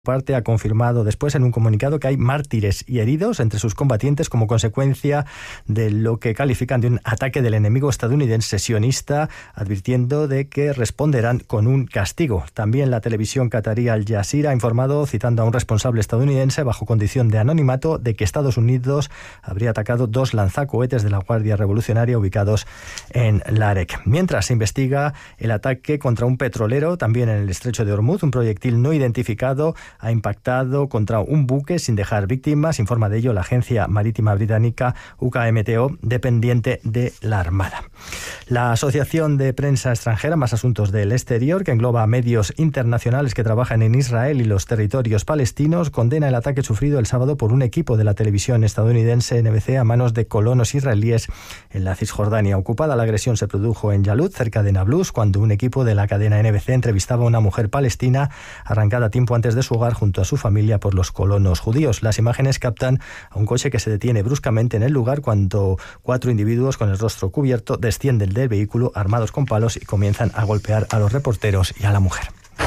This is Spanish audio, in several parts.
parte ha confirmado después en un comunicado que hay mártires y heridos entre sus combatientes como consecuencia de lo que califican de un ataque del enemigo estadounidense sionista, advirtiendo de que responderán con un castigo. También la televisión catarí Al Jazeera ha informado, citando a un responsable estadounidense bajo condición de anonimato, de que Estados Unidos habría atacado 2 lanzacohetes de la Guardia Revolucionaria ubicados en Larek. Mientras se investiga el ataque contra un petrolero, también en el estrecho de Hormuz, un proyectil no identificado ha impactado contra un buque sin dejar víctimas, informa de ello la agencia marítima británica UKMTO, dependiente de la Armada. La Asociación de Prensa Extranjera, Más Asuntos del Exterior, que engloba medios internacionales que trabajan en Israel y los territorios palestinos, condena el ataque sufrido el sábado por un equipo de la televisión estadounidense NBC a manos de colonos israelíes en la Cisjordania ocupada. La agresión se produjo en Yalut, cerca de Nablus, cuando un equipo de la cadena NBC entrevistaba a una mujer palestina arrancada tiempo antes de su hogar junto a su familia por los colonos judíos. Las imágenes captan a un coche que se detiene bruscamente en el lugar cuando 4 individuos con el rostro cubierto descienden del vehículo armados con palos y comienzan a golpear a los reporteros y a la mujer.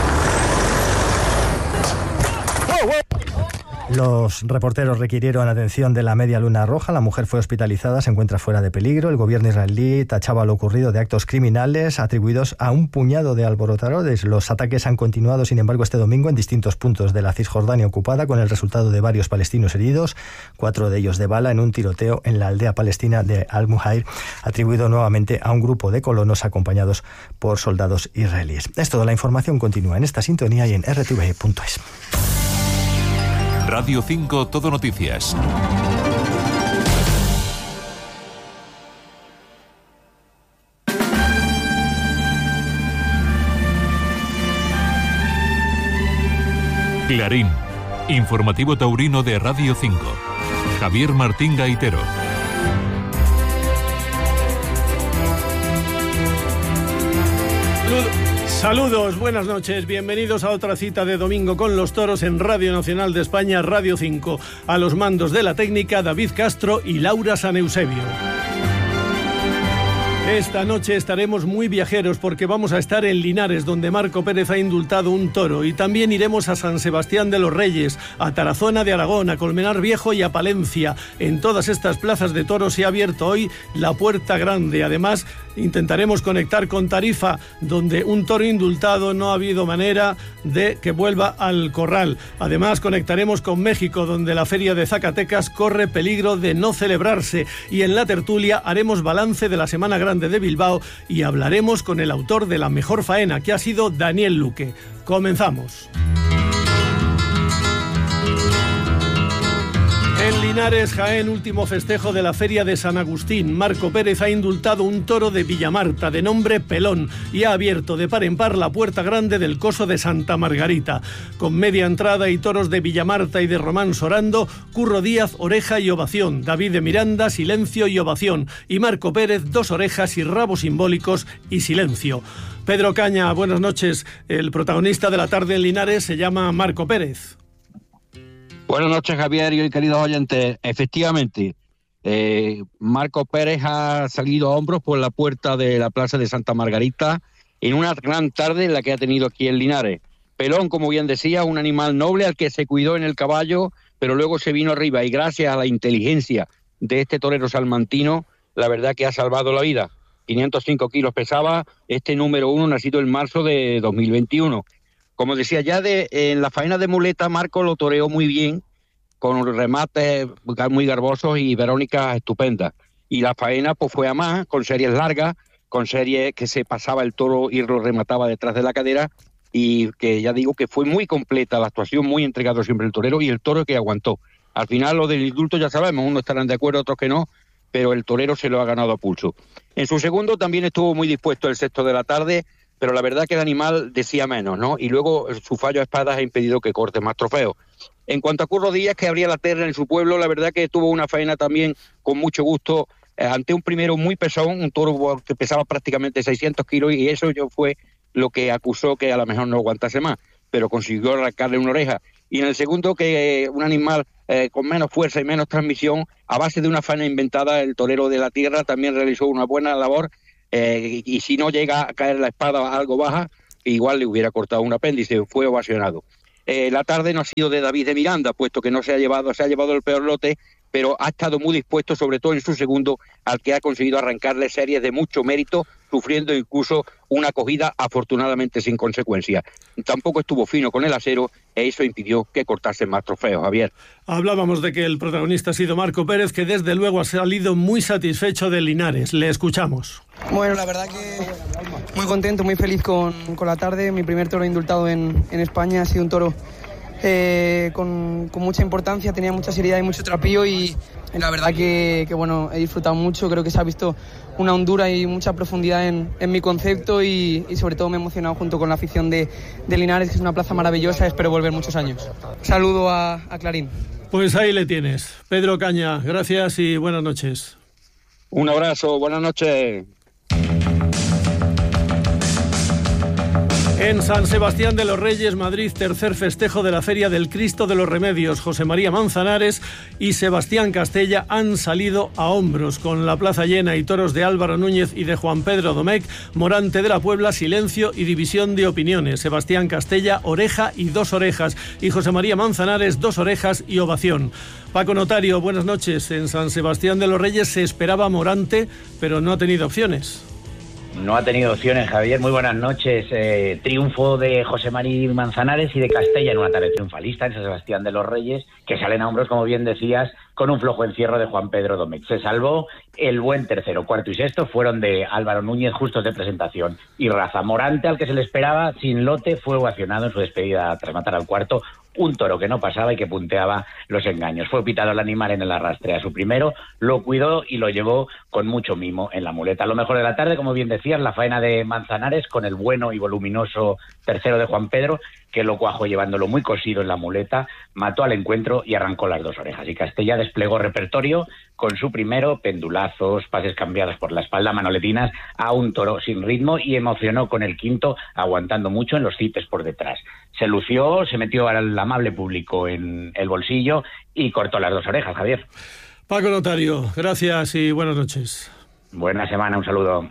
Los reporteros requirieron atención de la Media Luna Roja. La mujer fue hospitalizada, se encuentra fuera de peligro. El gobierno israelí tachaba lo ocurrido de actos criminales atribuidos a un puñado de alborotadores. Los ataques han continuado, sin embargo, este domingo en distintos puntos de la Cisjordania ocupada, con el resultado de varios palestinos heridos, 4 de ellos de bala, en un tiroteo en la aldea palestina de Al-Muhair, atribuido nuevamente a un grupo de colonos acompañados por soldados israelíes. Es todo. La información continúa en esta sintonía y en rtv.es. Radio 5 Todo Noticias. Clarín, informativo taurino de Radio 5. Javier Martín Gaitero. Saludos, buenas noches, bienvenidos a otra cita de domingo con los toros en Radio Nacional de España, Radio 5. A los mandos de la técnica, David Castro y Laura San Eusebio. Esta noche estaremos muy viajeros porque vamos a estar en Linares, donde Marco Pérez ha indultado un toro, y también iremos a San Sebastián de los Reyes, a Tarazona de Aragón, a Colmenar Viejo y a Palencia. En todas estas plazas de toros se ha abierto hoy la Puerta Grande. Además, intentaremos conectar con Tarifa, donde un toro indultado no ha habido manera de que vuelva al corral. Además, conectaremos con México, donde la Feria de Zacatecas corre peligro de no celebrarse. Y en la tertulia haremos balance de la Semana Grande de Bilbao y hablaremos con el autor de la mejor faena, que ha sido Daniel Luque. Comenzamos. En Linares, Jaén, último festejo de la Feria de San Agustín. Marco Pérez ha indultado un toro de Villamarta de nombre Pelón y ha abierto de par en par la Puerta Grande del Coso de Santa Margarita. Con media entrada y toros de Villamarta y de Román Sorando, Curro Díaz, oreja y ovación, David de Miranda, silencio y ovación, y Marco Pérez, 2 orejas y rabos simbólicos y silencio. Pedro Caña, buenas noches. El protagonista de la tarde en Linares se llama Marco Pérez. Buenas noches, Javier y queridos oyentes. Efectivamente, Marco Pérez ha salido a hombros por la puerta de la Plaza de Santa Margarita en una gran tarde en la que ha tenido aquí en Linares. Pelón, como bien decía, un animal noble al que se cuidó en el caballo, pero luego se vino arriba y gracias a la inteligencia de este torero salmantino, la verdad que ha salvado la vida. 505 kilos pesaba, este número 1 nacido en marzo de 2021. Como decía, ya en la faena de muleta, Marco lo toreó muy bien, con remates muy garbosos y verónicas estupendas. Y la faena pues fue a más, con series largas, con series que se pasaba el toro y lo remataba detrás de la cadera, y que ya digo que fue muy completa la actuación, muy entregado siempre el torero, y el toro que aguantó. Al final lo del indulto ya sabemos, unos estarán de acuerdo, otros que no, pero el torero se lo ha ganado a pulso. En su segundo también estuvo muy dispuesto el sexto de la tarde, pero la verdad que el animal decía menos, ¿no? Y luego su fallo a espadas ha impedido que corte más trofeos. En cuanto a Curro Díaz, que abría la terna en su pueblo, la verdad que tuvo una faena también con mucho gusto, ante un primero muy pesón, un toro que pesaba prácticamente 600 kilos, y eso fue lo que acusó que a lo mejor no aguantase más, pero consiguió arrancarle una oreja. Y en el segundo, que un animal con menos fuerza y menos transmisión, a base de una faena inventada, el torero de la tierra también realizó una buena labor, y si no llega a caer la espada algo baja, igual le hubiera cortado un apéndice, fue ovacionado. la tarde no ha sido de David de Miranda, puesto que se ha llevado el peor lote, pero ha estado muy dispuesto, sobre todo en su segundo, al que ha conseguido arrancarle series de mucho mérito, sufriendo incluso una acogida afortunadamente sin consecuencia. Tampoco estuvo fino con el acero e eso impidió que cortasen más trofeos, Javier. Hablábamos de que el protagonista ha sido Marco Pérez, que desde luego ha salido muy satisfecho de Linares. Le escuchamos. Bueno, la verdad que muy contento, muy feliz con la tarde. Mi primer toro indultado en España. Ha sido un toro con mucha importancia, tenía mucha seriedad y mucho trapío, y la verdad que bueno, he disfrutado mucho. Creo que se ha visto una hondura y mucha profundidad en mi concepto, y sobre todo me he emocionado junto con la afición de Linares, que es una plaza maravillosa. Espero volver muchos años. Saludo a Clarín. Pues ahí le tienes. Pedro Caña, gracias y buenas noches. Un abrazo, buenas noches. En San Sebastián de los Reyes, Madrid, tercer festejo de la Feria del Cristo de los Remedios. José María Manzanares y Sebastián Castella han salido a hombros, con la plaza llena y toros de Álvaro Núñez y de Juan Pedro Domecq. Morante de la Puebla, silencio y división de opiniones. Sebastián Castella, oreja y 2 orejas. Y José María Manzanares, 2 orejas y ovación. Paco Notario, buenas noches. En San Sebastián de los Reyes se esperaba Morante, pero no ha tenido opciones. No ha tenido opciones, Javier. Muy buenas noches. Triunfo de José María Manzanares y de Castella en una tarde triunfalista en San Sebastián de los Reyes, que salen a hombros, como bien decías, con un flojo encierro de Juan Pedro Domecq. Se salvó el buen tercero, cuarto y sexto, fueron de Álvaro Núñez, justos de presentación y raza. Morante, al que se le esperaba sin lote, fue ovacionado en su despedida tras matar al cuarto. Un toro que no pasaba y que punteaba los engaños. Fue pitado el animal en el arrastre a su primero, lo cuidó y lo llevó con mucho mimo en la muleta. Lo mejor de la tarde, como bien decías, la faena de Manzanares con el bueno y voluminoso tercero de Juan Pedro, que lo cuajó llevándolo muy cosido en la muleta, mató al encuentro y arrancó las 2 orejas. Y Castella desplegó repertorio con su primero, pendulazos, pases cambiados por la espalda, manoletinas, a un toro sin ritmo, y emocionó con el quinto, aguantando mucho en los cites por detrás. Se lució, se metió al amable público en el bolsillo y cortó las 2 orejas, Javier. Paco Notario, gracias y buenas noches. Buena semana, un saludo.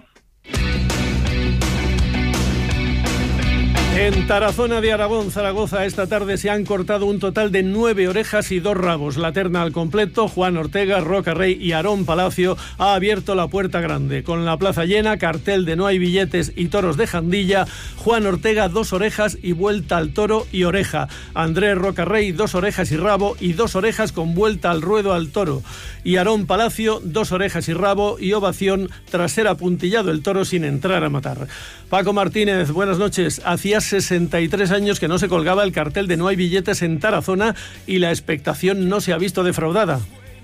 En Tarazona de Aragón, Zaragoza, esta tarde se han cortado un total de 9 orejas y 2 rabos. La terna al completo, Juan Ortega, Roca Rey y Aarón Palacio ha abierto la puerta grande. Con la plaza llena, cartel de no hay billetes y toros de Jandilla, Juan Ortega 2 orejas y vuelta al toro y oreja. Andrés Roca Rey 2 orejas y rabo y 2 orejas con vuelta al ruedo al toro. Y Aarón Palacio 2 orejas y rabo y ovación tras ser apuntillado el toro sin entrar a matar. Paco Martínez, buenas noches. Hacía 63 años que no se colgaba el cartel de no hay billetes en Tarazona y la expectación no se ha visto defraudada.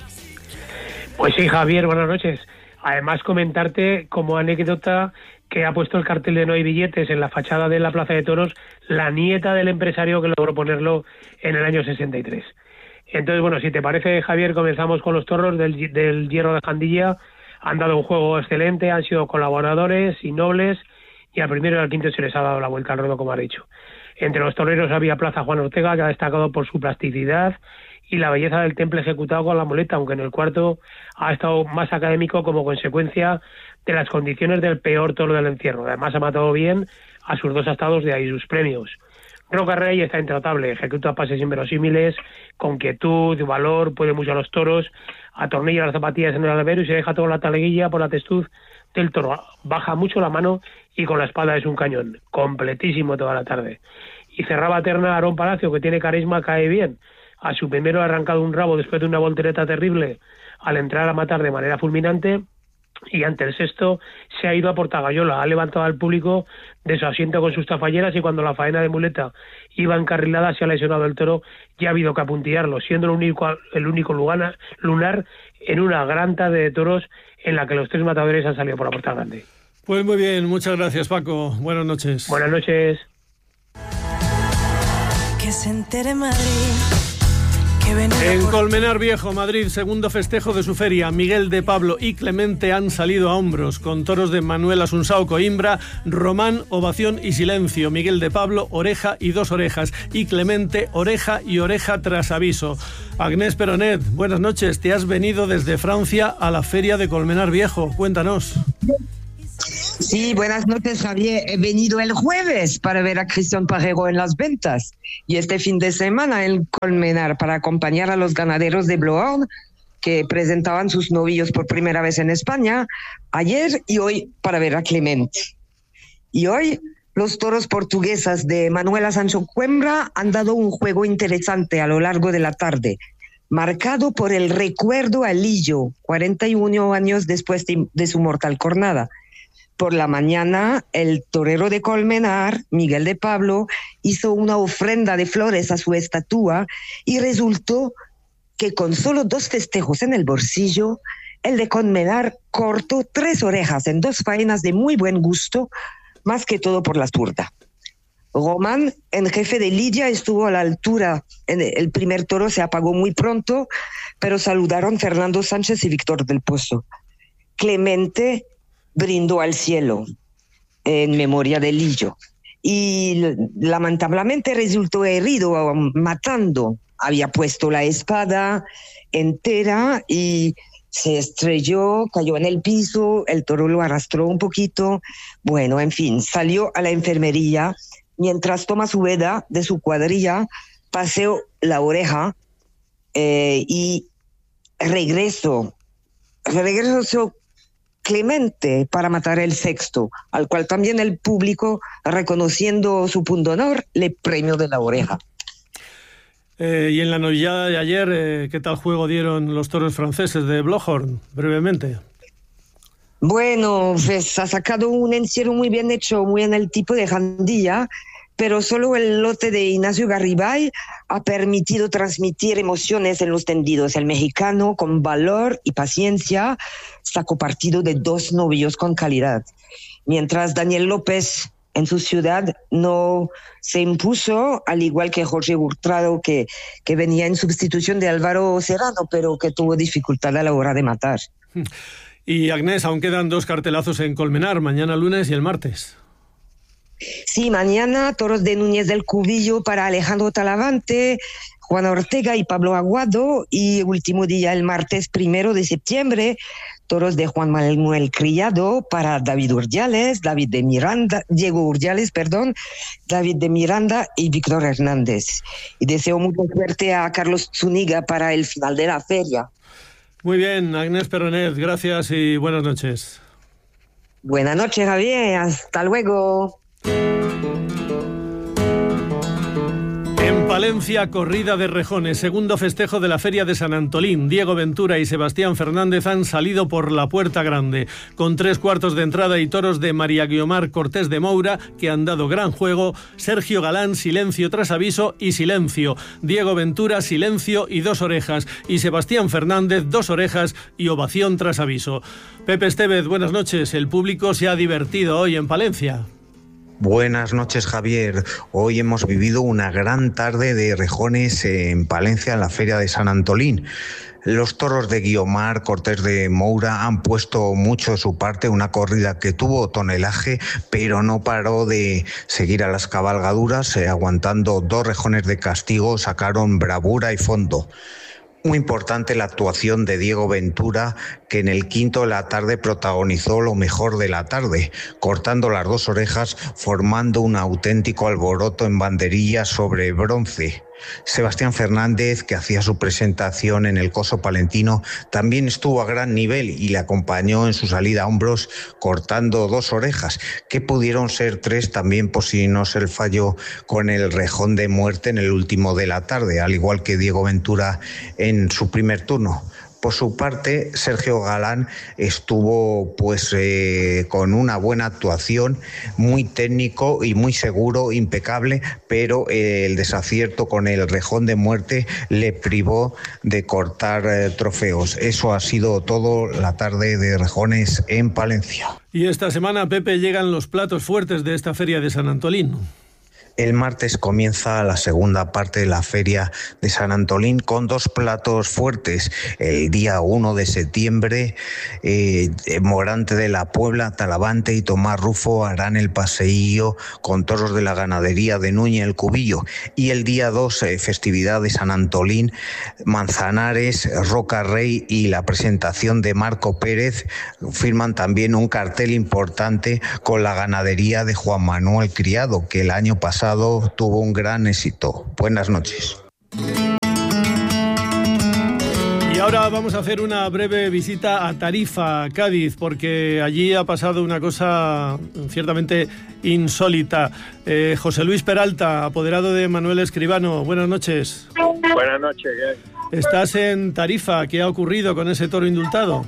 Pues sí, Javier, buenas noches. Además, comentarte como anécdota que ha puesto el cartel de no hay billetes en la fachada de la Plaza de Toros la nieta del empresario que logró ponerlo en el año 63. Entonces, bueno, si te parece, Javier, comenzamos con los toros del Hierro de Jandilla. Han dado un juego excelente, han sido colaboradores y nobles, y al primero y al quinto se les ha dado la vuelta al ruedo, como ha dicho. Entre los toreros había Plaza Juan Ortega, que ha destacado por su plasticidad y la belleza del temple ejecutado con la muleta, aunque en el cuarto ha estado más académico como consecuencia de las condiciones del peor toro del encierro. Además ha matado bien a sus 2 astados, de ahí sus premios. Roca Rey está intratable, ejecuta pases inverosímiles, con quietud, valor, puede mucho a los toros, atornilla las zapatillas en el albero y se deja toda la taleguilla por la testuz del toro. Baja mucho la mano y con la espada es un cañón, completísimo toda la tarde. Y cerraba terna Aarón Palacio, que tiene carisma, cae bien. A su primero ha arrancado un rabo después de una voltereta terrible al entrar a matar de manera fulminante, y ante el sexto se ha ido a Portagayola, ha levantado al público de su asiento con sus tafalleras, y cuando la faena de muleta iba encarrilada se ha lesionado el toro y ha habido que apuntillarlo, siendo el único lunar en una gran tarde de toros en la que los 3 matadores han salido por la puerta grande. Pues muy bien, muchas gracias, Paco. Buenas noches. Buenas noches. Que se entere Madrid. En Colmenar Viejo, Madrid, segundo festejo de su feria. Miguel de Pablo y Clemente han salido a hombros, con toros de Manuel Asunsao Coimbra, Román, ovación y silencio. Miguel de Pablo, oreja y 2 orejas. Y Clemente, oreja y oreja tras aviso. Agnés Peronet, buenas noches. Te has venido desde Francia a la feria de Colmenar Viejo. Cuéntanos. Sí, buenas noches, Javier. He venido el jueves para ver a Cristian Parrero en las ventas y este fin de semana en Colmenar para acompañar a los ganaderos de Bloorn que presentaban sus novillos por primera vez en España ayer y hoy para ver a Clement. Y hoy los toros portuguesas de Manuela Sancho Coimbra han dado un juego interesante a lo largo de la tarde, marcado por el recuerdo a Lillo, 41 años después de su mortal cornada. Por la mañana, el torero de Colmenar, Miguel de Pablo, hizo una ofrenda de flores a su estatua y resultó que con solo 2 festejos en el bolsillo, el de Colmenar cortó 3 orejas en 2 faenas de muy buen gusto, más que todo por la zurda. Román, en jefe de Lidia, estuvo a la altura. El primer toro se apagó muy pronto, pero saludaron Fernando Sánchez y Víctor del Pozo. Clemente brindó al cielo en memoria de Lillo y lamentablemente resultó herido, matando. Había puesto la espada entera y se estrelló, cayó en el piso, el toro lo arrastró un poquito. Bueno, en fin, salió a la enfermería. Mientras Tomás Ubeda, de su cuadrilla, paseó la oreja y regresó Clemente para matar el sexto, al cual también el público, reconociendo su punto de honor, le premió de la oreja. Y en la novillada de ayer, ¿qué tal juego dieron los toros franceses de Bloorn? Brevemente. Bueno, pues ha sacado un encierro muy bien hecho, muy en el tipo de Jandilla, pero solo el lote de Ignacio Garibay ha permitido transmitir emociones en los tendidos. El mexicano, con valor y paciencia, sacó partido de 2 novillos con calidad. Mientras Daniel López, en su ciudad, no se impuso, al igual que Jorge Hurtado, que venía en sustitución de Álvaro Serrano, pero que tuvo dificultad a la hora de matar. Y Agnés, aún quedan 2 cartelazos en Colmenar, mañana lunes y el martes. Sí, mañana toros de Núñez del Cubillo para Alejandro Talavante, Juan Ortega y Pablo Aguado, y último día el martes 1 de septiembre, toros de Juan Manuel Criado para Diego Urdiales, David de Miranda y Víctor Hernández. Y deseo mucha suerte a Carlos Zúñiga para el final de la feria. Muy bien, Agnés Perronet, gracias y buenas noches. Buenas noches, Javier, hasta luego. En Palencia, corrida de rejones, segundo festejo de la Feria de San Antolín. Diego Ventura y Sebastián Fernández han salido por la puerta grande, con 3/4 de entrada y toros de María Guiomar Cortés de Moura, que han dado gran juego. Sergio Galán, silencio tras aviso y silencio. Diego Ventura, silencio y 2 orejas. Y Sebastián Fernández, 2 orejas y ovación tras aviso. Pepe Estevez, buenas noches. El público se ha divertido hoy en Palencia. Buenas noches, Javier. Hoy hemos vivido una gran tarde de rejones en Palencia, en la Feria de San Antolín. Los toros de Guiomar Cortés de Moura han puesto mucho de su parte, una corrida que tuvo tonelaje, pero no paró de seguir a las cabalgaduras, aguantando 2 rejones de castigo, sacaron bravura y fondo. Muy importante la actuación de Diego Ventura, que en el quinto de la tarde protagonizó lo mejor de la tarde, cortando las 2 orejas, formando un auténtico alboroto en banderilla sobre bronce. Sebastián Fernández, que hacía su presentación en el Coso Palentino, también estuvo a gran nivel y le acompañó en su salida a hombros, cortando 2 orejas, que pudieron ser 3 también por si no se le falló con el rejón de muerte en el último de la tarde, al igual que Diego Ventura en su primer turno. Por su parte, Sergio Galán estuvo con una buena actuación, muy técnico y muy seguro, impecable, pero el desacierto con el rejón de muerte le privó de cortar trofeos. Eso ha sido todo la tarde de rejones en Palencia. Y esta semana, Pepe, llegan los platos fuertes de esta Feria de San Antolín. El martes comienza la segunda parte de la Feria de San Antolín con 2 platos fuertes. El día 1 de septiembre, Morante de la Puebla, Talavante y Tomás Rufo harán el paseillo con toros de la ganadería de Núñez el Cubillo. Y el día 2, festividad de San Antolín, Manzanares, Roca Rey y la presentación de Marco Pérez firman también un cartel importante con la ganadería de Juan Manuel Criado, que el año pasado tuvo un gran éxito. Buenas noches. Y ahora vamos a hacer una breve visita a Tarifa, Cádiz, porque allí ha pasado una cosa ciertamente insólita. José Luis Peralta, apoderado de Manuel Escribano, buenas noches. Buenas noches. Estás en Tarifa, ¿qué ha ocurrido con ese toro indultado?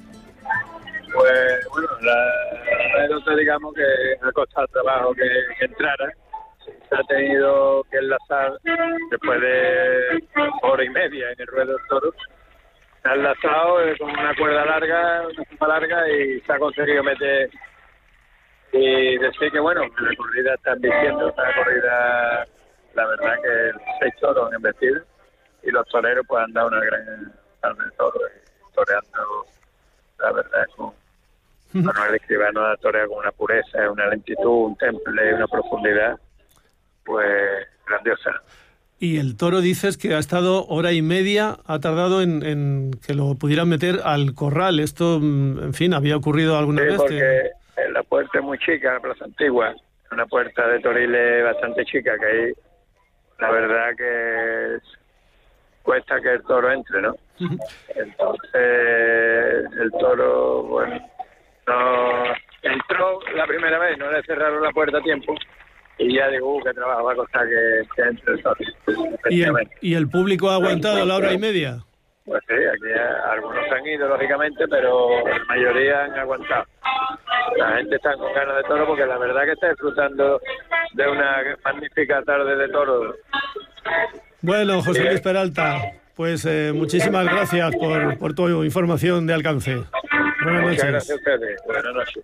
Pues bueno, la anécdota, digamos que ha costado trabajo que entrara. Se ha tenido que enlazar después de hora y media en el ruedo del toro. Se ha enlazado con una cuerda larga, una suma larga, y se ha conseguido meter y decir que bueno, la corrida está diciendo, una corrida, la verdad que 6 toros han embestido y los toreros pues han dado una gran tarde de toro, toreando, la verdad, con Manuel Escribano ha toreado con una pureza, una lentitud, un temple, una profundidad pues grandiosa. Y el toro dices que ha estado hora y media, ha tardado en que lo pudieran meter al corral. Esto, en fin, ¿había ocurrido alguna vez? Sí, porque la puerta es muy chica, la Plaza Antigua, una puerta de Toriles bastante chica, que ahí la verdad que cuesta que el toro entre, ¿no? Entonces el toro, bueno, no entró la primera vez, no le cerraron la puerta a tiempo. Y ya digo, qué trabajo va a costar que entre el toro. ¿Y el público ha aguantado la hora y media? Pues sí, aquí algunos han ido, lógicamente, pero la mayoría han aguantado. La gente está con ganas de toro porque la verdad que está disfrutando de una magnífica tarde de toro. Bueno, José Luis Peralta, pues muchísimas gracias por tu información de alcance. Buenas noches. Muchas gracias a ustedes. Buenas noches.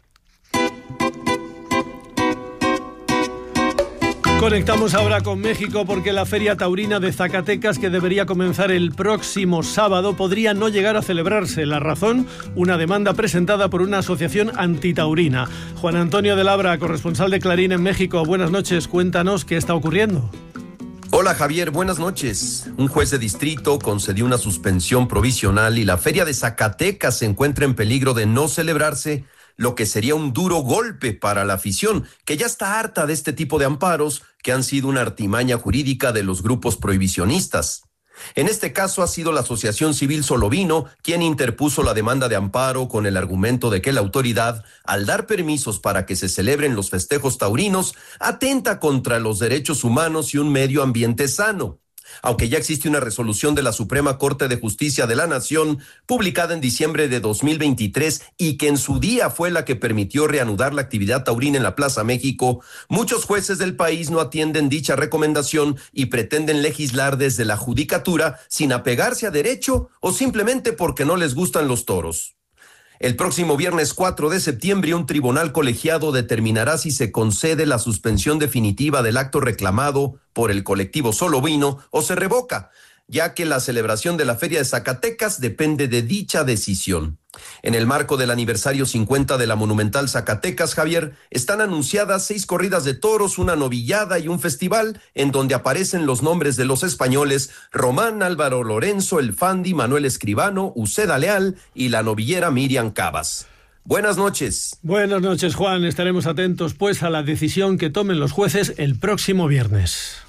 Conectamos ahora con México porque la Feria Taurina de Zacatecas, que debería comenzar el próximo sábado, podría no llegar a celebrarse. La razón, una demanda presentada por una asociación antitaurina. Juan Antonio de Labra, corresponsal de Clarín en México. Buenas noches, cuéntanos qué está ocurriendo. Hola Javier, buenas noches. Un juez de distrito concedió una suspensión provisional y la Feria de Zacatecas se encuentra en peligro de no celebrarse, lo que sería un duro golpe para la afición, que ya está harta de este tipo de amparos que han sido una artimaña jurídica de los grupos prohibicionistas. En este caso ha sido la Asociación Civil Solovino quien interpuso la demanda de amparo con el argumento de que la autoridad, al dar permisos para que se celebren los festejos taurinos, atenta contra los derechos humanos y un medio ambiente sano. Aunque ya existe una resolución de la Suprema Corte de Justicia de la Nación, publicada en diciembre de 2023 y que en su día fue la que permitió reanudar la actividad taurina en la Plaza México, muchos jueces del país no atienden dicha recomendación y pretenden legislar desde la judicatura sin apegarse a derecho o simplemente porque no les gustan los toros. El próximo viernes 4 de septiembre, un tribunal colegiado determinará si se concede la suspensión definitiva del acto reclamado por el colectivo Solovino o se revoca, ya que la celebración de la Feria de Zacatecas depende de dicha decisión. En el marco del aniversario 50 de la monumental Zacatecas, Javier, están anunciadas 6 corridas de toros, una novillada y un festival en donde aparecen los nombres de los españoles Román Álvaro Lorenzo, el Fandi, Manuel Escribano, Uceda Leal y la novillera Miriam Cabas. Buenas noches. Buenas noches, Juan. Estaremos atentos pues a la decisión que tomen los jueces el próximo viernes.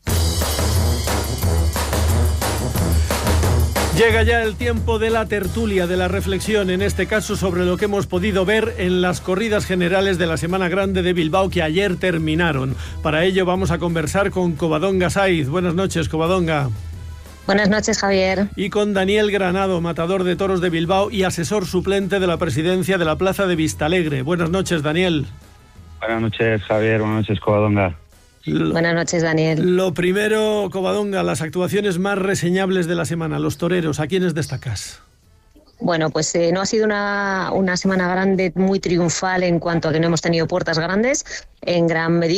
Llega ya el tiempo de la tertulia, de la reflexión, en este caso sobre lo que hemos podido ver en las corridas generales de la Semana Grande de Bilbao que ayer terminaron. Para ello vamos a conversar con Covadonga Saiz. Buenas noches, Covadonga. Buenas noches, Javier. Y con Daniel Granado, matador de toros de Bilbao y asesor suplente de la presidencia de la Plaza de Vistalegre. Buenas noches, Daniel. Buenas noches, Javier. Buenas noches, Covadonga. Buenas noches, Daniel. Lo primero, Covadonga, las actuaciones más reseñables de la semana, los toreros, ¿a quiénes destacas? Bueno, pues no ha sido una semana grande muy triunfal en cuanto a que no hemos tenido puertas grandes, en gran medida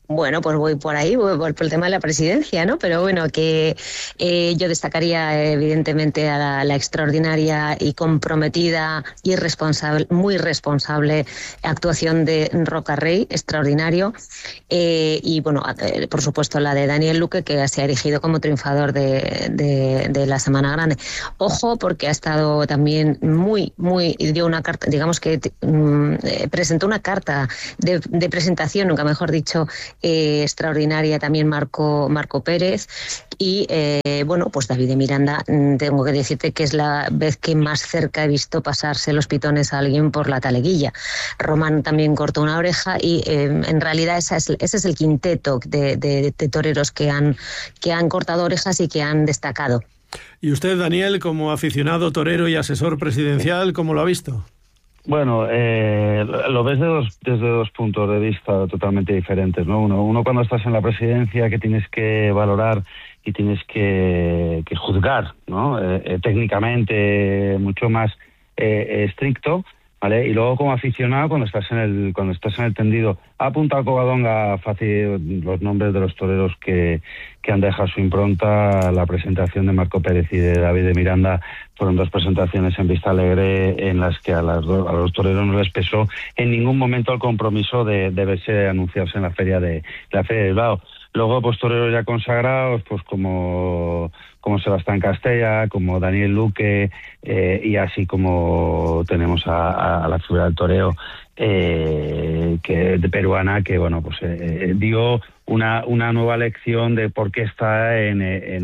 Bueno, pues voy por ahí, voy por el tema de la presidencia, ¿no? Pero bueno, que yo destacaría evidentemente a la extraordinaria y comprometida y muy responsable actuación de Roca Rey, extraordinario. Y bueno, por supuesto la de Daniel Luque, que se ha erigido como triunfador de la Semana Grande. Ojo, porque ha estado también dio una carta, digamos que presentó una carta de presentación, nunca mejor dicho, extraordinaria también Marco Pérez y bueno, pues David de Miranda, tengo que decirte que es la vez que más cerca he visto pasarse los pitones a alguien por la taleguilla. Román también cortó una oreja y en realidad ese es el quinteto de toreros que han cortado orejas y que han destacado. ¿Y usted, Daniel, como aficionado torero y asesor presidencial, cómo lo ha visto? Bueno, lo ves desde dos puntos de vista totalmente diferentes, ¿no? Uno cuando estás en la presidencia, que tienes que valorar y tienes que juzgar, ¿no? Técnicamente mucho más estricto, ¿vale? Y luego como aficionado cuando estás en el tendido. Ha apuntado Covadonga fácil los nombres de los toreros que han dejado su impronta. La presentación de Marco Pérez y de David de Miranda fueron dos presentaciones en Vista Alegre en las que a los toreros no les pesó en ningún momento el compromiso de verse anunciarse en la feria de Bilbao. Luego, pues toreros ya consagrados, pues como Sebastián Castella, como Daniel Luque, y así como tenemos a la figura del toreo que de peruana, que bueno, pues dio una nueva lección de por qué está es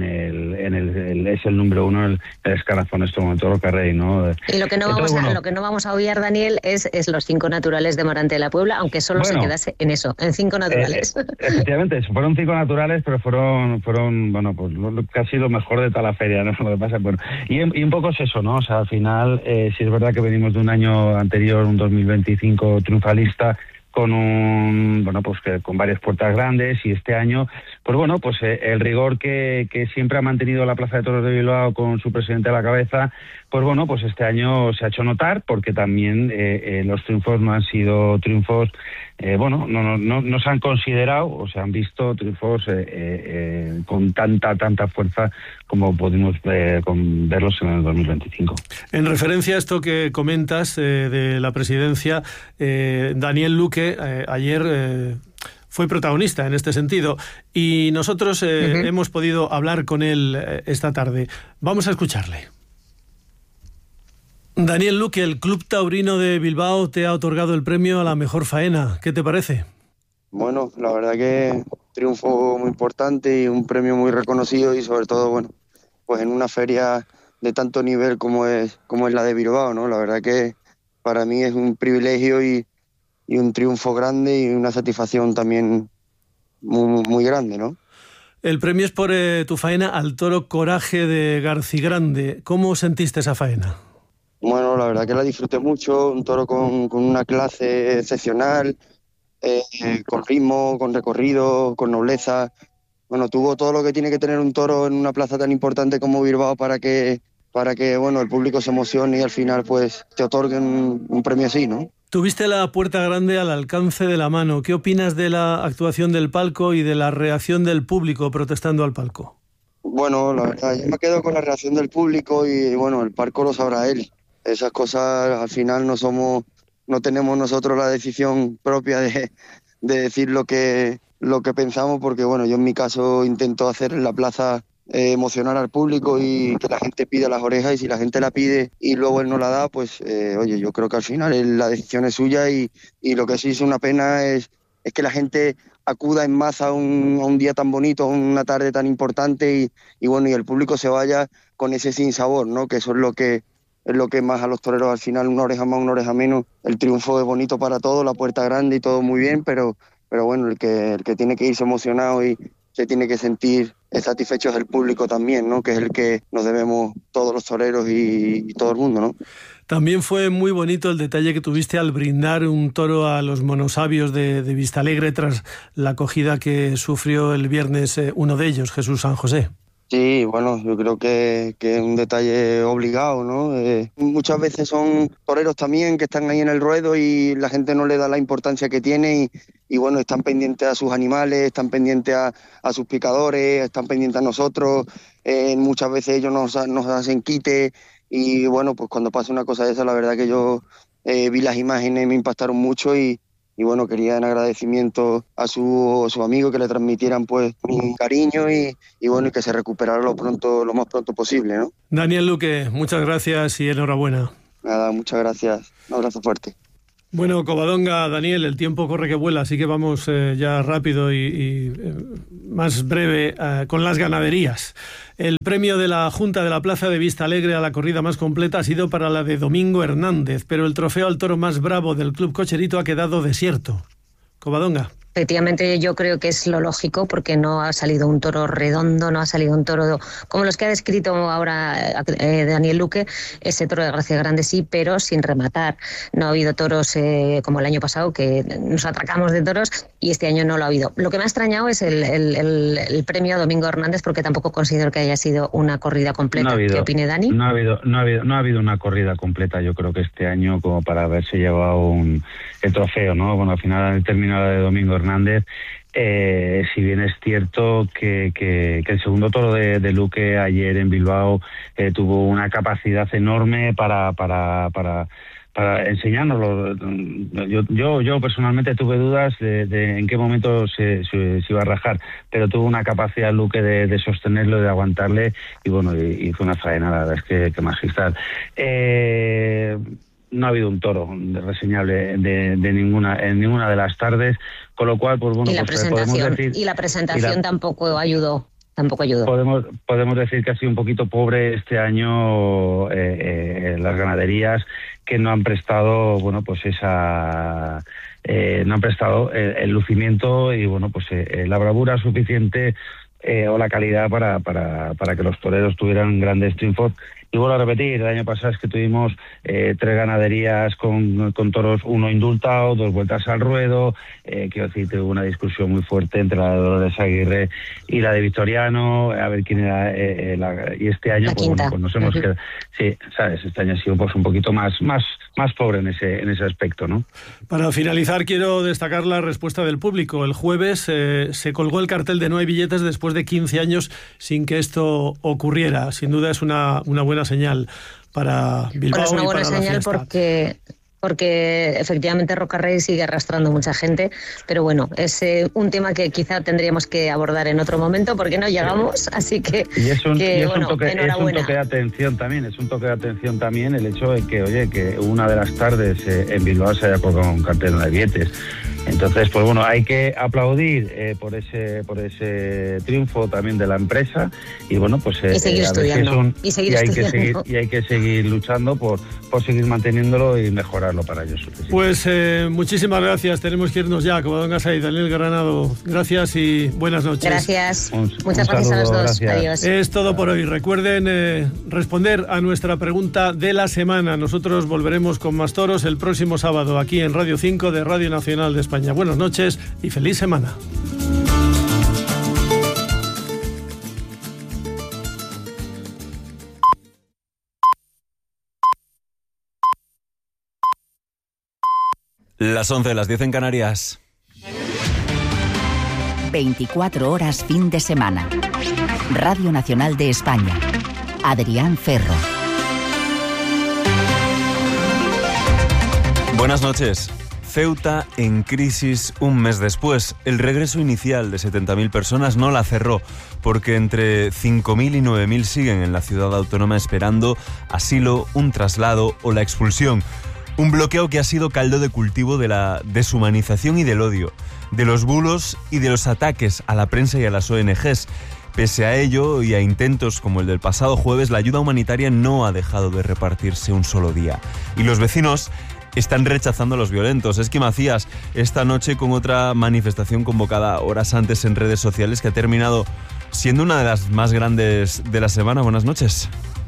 el número uno en el escalafón en este momento, Roca Rey, ¿no? Y lo que no vamos a obviar, Daniel, es los 5 naturales de Morante de la Puebla, aunque solo se quedase en eso, en 5 naturales. Efectivamente, fueron 5 naturales, pero fueron bueno, pues casi lo mejor de toda la feria, ¿no? Lo que pasa, bueno, y un poco es eso, ¿no? O sea, al final, sí es verdad que venimos de un año anterior, un 2025 triunfalista, con varias puertas grandes, y este año, pues bueno, pues el rigor que siempre ha mantenido la Plaza de Toros de Bilbao con su presidente a la cabeza, pues bueno, pues este año se ha hecho notar, porque también los triunfos no han sido triunfos, no se han considerado o se han visto triunfos con tanta fuerza como pudimos verlos en el 2025. En referencia a esto que comentas de la presidencia, Daniel Luque ayer fue protagonista en este sentido y nosotros hemos podido hablar con él esta tarde. Vamos a escucharle. Daniel Luque, el Club Taurino de Bilbao te ha otorgado el premio a la mejor faena. ¿Qué te parece? Bueno, la verdad que triunfo muy importante y un premio muy reconocido y sobre todo, bueno, pues en una feria de tanto nivel como es la de Bilbao, ¿no? La verdad que para mí es un privilegio y un triunfo grande y una satisfacción también muy, muy grande, ¿no? El premio es por tu faena al toro Coraje de Garcigrande. ¿Cómo sentiste esa faena? Bueno, la verdad que la disfruté mucho, un toro con una clase excepcional, con ritmo, con recorrido, con nobleza. Bueno, tuvo todo lo que tiene que tener un toro en una plaza tan importante como Bilbao para que bueno, el público se emocione y al final pues te otorguen un premio así, ¿no? Tuviste la puerta grande al alcance de la mano. ¿Qué opinas de la actuación del palco y de la reacción del público protestando al palco? Bueno, la verdad, yo me quedo con la reacción del público y bueno, el palco lo sabrá él. Esas cosas al final no tenemos nosotros la decisión propia de decir lo que pensamos, porque bueno, yo en mi caso intento hacer en la plaza emocionar al público y que la gente pida las orejas, y si la gente la pide y luego él no la da, pues oye, yo creo que al final la decisión es suya y lo que sí es una pena es que la gente acuda en masa a un día tan bonito, a una tarde tan importante y bueno, y el público se vaya con ese sinsabor, ¿no? Que eso es lo que más a los toreros al final, una oreja más, una oreja menos. El triunfo es bonito para todos, la puerta grande y todo muy bien, pero bueno, el que tiene que irse emocionado y se tiene que sentir satisfecho es el público también, ¿no? Que es el que nos debemos todos los toreros y todo el mundo, ¿no? También fue muy bonito el detalle que tuviste al brindar un toro a los monosabios de Vistalegre tras la acogida que sufrió el viernes uno de ellos, Jesús San José. Sí, bueno, yo creo que es un detalle obligado, ¿no? Muchas veces son toreros también que están ahí en el ruedo y la gente no le da la importancia que tiene y bueno, están pendientes a sus animales, están pendientes a sus picadores, están pendientes a nosotros, muchas veces ellos nos hacen quite y bueno, pues cuando pasa una cosa de esa, la verdad que yo vi las imágenes, me impactaron mucho y bueno, quería en agradecimiento a su amigo que le transmitieran pues mi cariño y bueno, y que se recuperara lo más pronto posible, ¿no? Daniel Luque, muchas gracias y enhorabuena. Nada, muchas gracias. Un abrazo fuerte. Bueno, Covadonga, Daniel, el tiempo corre que vuela, así que vamos ya rápido y más breve con las ganaderías. El premio de la Junta de la Plaza de Vista Alegre a la corrida más completa ha sido para la de Domingo Hernández, pero el trofeo al toro más bravo del Club Cocherito ha quedado desierto. Covadonga. Efectivamente, yo creo que es lo lógico porque no ha salido un toro redondo, no ha salido un toro como los que ha descrito ahora Daniel Luque, ese toro de Gracia Grande sí, pero sin rematar. No ha habido toros como el año pasado que nos atracamos de toros y este año no lo ha habido. Lo que me ha extrañado es el premio a Domingo Hernández porque tampoco considero que haya sido una corrida completa. ¿Qué opine Dani? No ha habido una corrida completa, yo creo que este año como para haberse llevado el trofeo, ¿no? Bueno, al final han terminado la de Domingo Hernández. Si bien es cierto que el segundo toro de Luque ayer en Bilbao tuvo una capacidad enorme para enseñárnoslo. Yo personalmente tuve dudas de en qué momento se iba a rajar, pero tuvo una capacidad Luque de sostenerlo y de aguantarle y bueno, hizo una faena, la verdad es que magistral. No ha habido un toro reseñable en ninguna de las tardes, con lo cual, pues bueno, y la pues, presentación, decir, y la presentación tampoco ayudó. Podemos decir que ha sido un poquito pobre este año las ganaderías que no han prestado, bueno, pues no han prestado el lucimiento y bueno, pues la bravura suficiente o la calidad para que los toreros tuvieran grandes triunfos. Y vuelvo a repetir, el año pasado es que tuvimos 3 ganaderías con toros, uno indultado, 2 vueltas al ruedo, quiero decir, tuvo una discusión muy fuerte entre la de Dolores Aguirre y la de Victoriano, a ver quién era y este año pues, bueno, pues nos hemos quedado, sí, sabes, este año ha sido pues un poquito más pobre en ese aspecto, ¿no? Para finalizar quiero destacar la respuesta del público. El jueves se colgó el cartel de No hay billetes después de 15 años sin que esto ocurriera. Sin duda es una buena señal para Bilbao. Bueno, es una buena y para señal la fiesta. porque efectivamente Rocarrey sigue arrastrando mucha gente, pero bueno, es un tema que quizá tendríamos que abordar en otro momento porque no llegamos, así que un toque de atención también, el hecho de que, oye, que una de las tardes en Bilbao se haya colgado un cartel de billetes. Entonces, pues bueno, hay que aplaudir por ese triunfo también de la empresa y bueno, pues y seguir estudiando y hay que seguir luchando por seguir manteniéndolo y mejorarlo para ellos. Pues muchísimas gracias. Tenemos que irnos ya. Covadonga Sai, Daniel Granado, gracias y buenas noches. Gracias. Muchas gracias a los dos. Gracias. Adiós. Es todo por hoy. Recuerden responder a nuestra pregunta de la semana. Nosotros volveremos con más toros el próximo sábado aquí en Radio 5 de Radio Nacional de España. Buenas noches y feliz semana. Las 11, las 10 en Canarias. 24 horas fin de semana. Radio Nacional de España. Adrián Ferro. Buenas noches. Ceuta en crisis un mes después. El regreso inicial de 70.000 personas no la cerró, porque entre 5.000 y 9.000 siguen en la ciudad autónoma esperando asilo, un traslado o la expulsión. Un bloqueo que ha sido caldo de cultivo de la deshumanización y del odio, de los bulos y de los ataques a la prensa y a las ONGs. Pese a ello y a intentos como el del pasado jueves, la ayuda humanitaria no ha dejado de repartirse un solo día. Y los vecinos están rechazando a los violentos. Esqui Macías, esta noche con otra manifestación convocada horas antes en redes sociales que ha terminado siendo una de las más grandes de la semana. Buenas noches.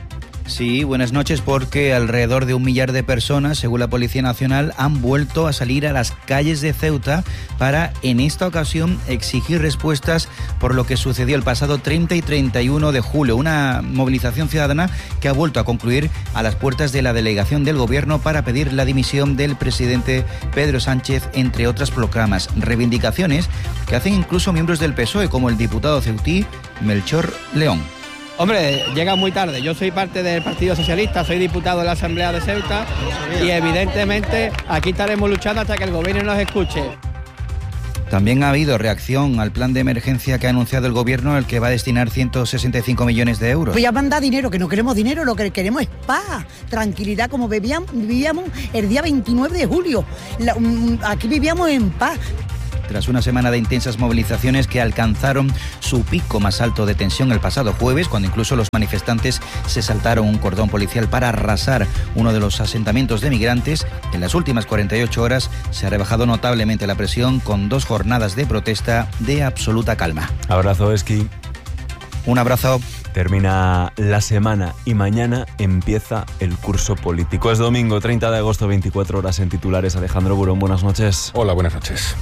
Sí, buenas noches, porque alrededor de 1 millar de personas, según la Policía Nacional, han vuelto a salir a las calles de Ceuta para, en esta ocasión, exigir respuestas por lo que sucedió el pasado 30 y 31 de julio. Una movilización ciudadana que ha vuelto a concluir a las puertas de la delegación del Gobierno para pedir la dimisión del presidente Pedro Sánchez, entre otras proclamas. Reivindicaciones que hacen incluso miembros del PSOE, como el diputado ceutí Melchor León. Hombre, llega muy tarde. Yo soy parte del Partido Socialista, soy diputado de la Asamblea de Ceuta y evidentemente aquí estaremos luchando hasta que el Gobierno nos escuche. También ha habido reacción al plan de emergencia que ha anunciado el Gobierno, el que va a destinar 165 millones de euros. Pues ya manda dinero, que no queremos dinero, lo que queremos es paz, tranquilidad, como vivíamos el día 29 de julio. Aquí vivíamos en paz. Tras una semana de intensas movilizaciones que alcanzaron su pico más alto de tensión el pasado jueves, cuando incluso los manifestantes se saltaron un cordón policial para arrasar uno de los asentamientos de migrantes, en las últimas 48 horas se ha rebajado notablemente la presión, con 2 jornadas de protesta de absoluta calma. Abrazo, Esqui. Un abrazo. Termina la semana y mañana empieza el curso político. Es domingo 30 de agosto, 24 horas en titulares. Alejandro Burón, buenas noches. Hola, buenas noches.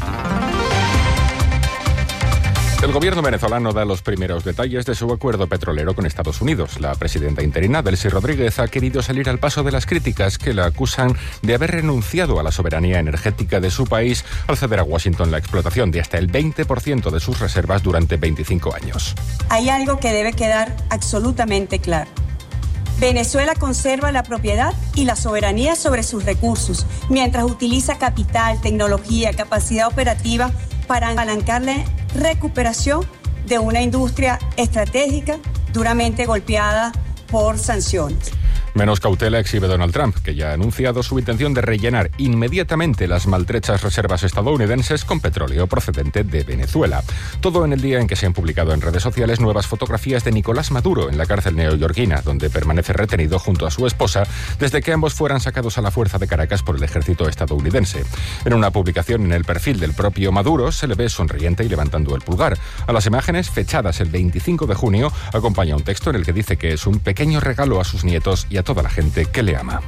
El gobierno venezolano da los primeros detalles de su acuerdo petrolero con Estados Unidos. La presidenta interina, Delcy Rodríguez, ha querido salir al paso de las críticas que la acusan de haber renunciado a la soberanía energética de su país al ceder a Washington la explotación de hasta el 20% de sus reservas durante 25 años. Hay algo que debe quedar absolutamente claro. Venezuela conserva la propiedad y la soberanía sobre sus recursos, mientras utiliza capital, tecnología, capacidad operativa para apalancar la recuperación de una industria estratégica duramente golpeada por sanciones. Menos cautela exhibe Donald Trump, que ya ha anunciado su intención de rellenar inmediatamente las maltrechas reservas estadounidenses con petróleo procedente de Venezuela. Todo en el día en que se han publicado en redes sociales nuevas fotografías de Nicolás Maduro en la cárcel neoyorquina, donde permanece retenido junto a su esposa desde que ambos fueran sacados a la fuerza de Caracas por el ejército estadounidense. En una publicación en el perfil del propio Maduro se le ve sonriente y levantando el pulgar. A las imágenes, fechadas el 25 de junio, acompaña un texto en el que dice que es un pequeño regalo a sus nietos y a toda la gente que le ama.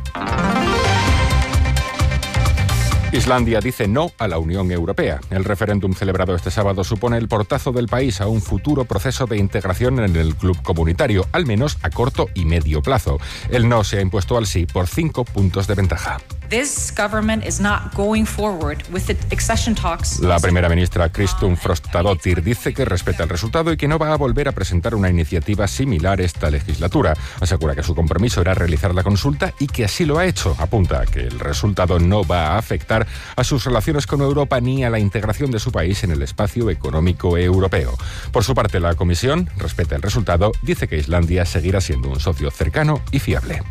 Islandia dice no a la Unión Europea. El referéndum celebrado este sábado supone el portazo del país a un futuro proceso de integración en el club comunitario, al menos a corto y medio plazo. El no se ha impuesto al sí por 5 puntos de ventaja. La primera ministra Kristún Frostadóttir dice que respeta el resultado y que no va a volver a presentar una iniciativa similar esta legislatura. Asegura que su compromiso era realizar la consulta y que así lo ha hecho. Apunta que el resultado no va a afectar a sus relaciones con Europa ni a la integración de su país en el espacio económico europeo. Por su parte, la Comisión respeta el resultado, dice que Islandia seguirá siendo un socio cercano y fiable.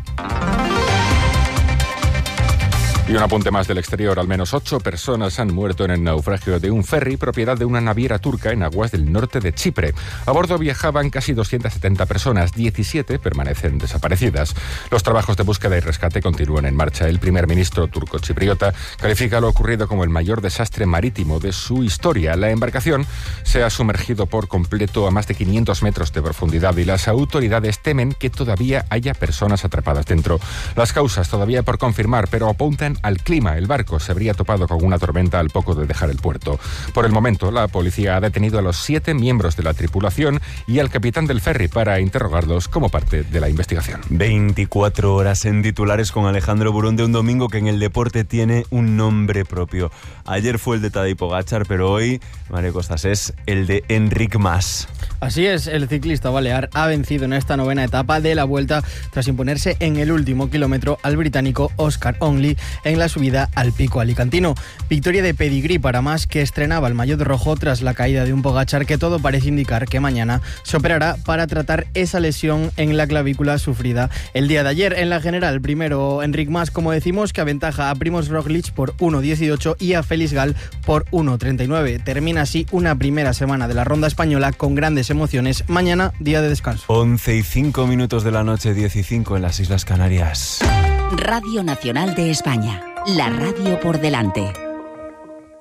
Y un apunte más del exterior. Al menos 8 personas han muerto en el naufragio de un ferry propiedad de una naviera turca en aguas del norte de Chipre. A bordo viajaban casi 270 personas, 17 permanecen desaparecidas. Los trabajos de búsqueda y rescate continúan en marcha. El primer ministro turco-chipriota califica lo ocurrido como el mayor desastre marítimo de su historia. La embarcación se ha sumergido por completo a más de 500 metros de profundidad y las autoridades temen que todavía haya personas atrapadas dentro. Las causas todavía por confirmar, pero apuntan al clima. El barco se habría topado con una tormenta al poco de dejar el puerto. Por el momento, la policía ha detenido a los 7 miembros de la tripulación y al capitán del ferry para interrogarlos como parte de la investigación. 24 horas en titulares con Alejandro Burón, de un domingo que en el deporte tiene un nombre propio. Ayer fue el de Tadej Pogačar, pero hoy, Mario Costas, es el de Enric Mas. Así es, el ciclista balear ha vencido en esta 9ª etapa de la Vuelta tras imponerse en el último kilómetro al británico Oscar Onley en la subida al Pico Alicantino. Victoria de pedigrí para Mas, que estrenaba el maillot rojo tras la caída de un Pogačar que todo parece indicar que mañana se operará para tratar esa lesión en la clavícula sufrida el día de ayer. En la general, primero Enric Mas, como decimos, que aventaja a Primož Roglič por 1.18 y a Félix Gall por 1.39. Termina así una primera semana de la ronda española con grandes emociones. Mañana, día de descanso. 11:05 de la noche, 15 en las Islas Canarias. Radio Nacional de España, la radio por delante.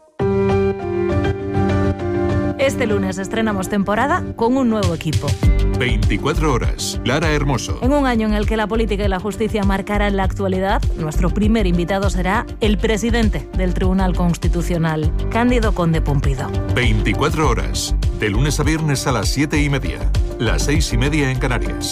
Este lunes estrenamos temporada con un nuevo equipo. 24 horas. Lara Hermoso. En un año en el que la política y la justicia marcarán la actualidad, nuestro primer invitado será el presidente del Tribunal Constitucional, Cándido Conde Pumpido. 24 horas. De lunes a viernes a las 7:30. Las 6:30 en Canarias.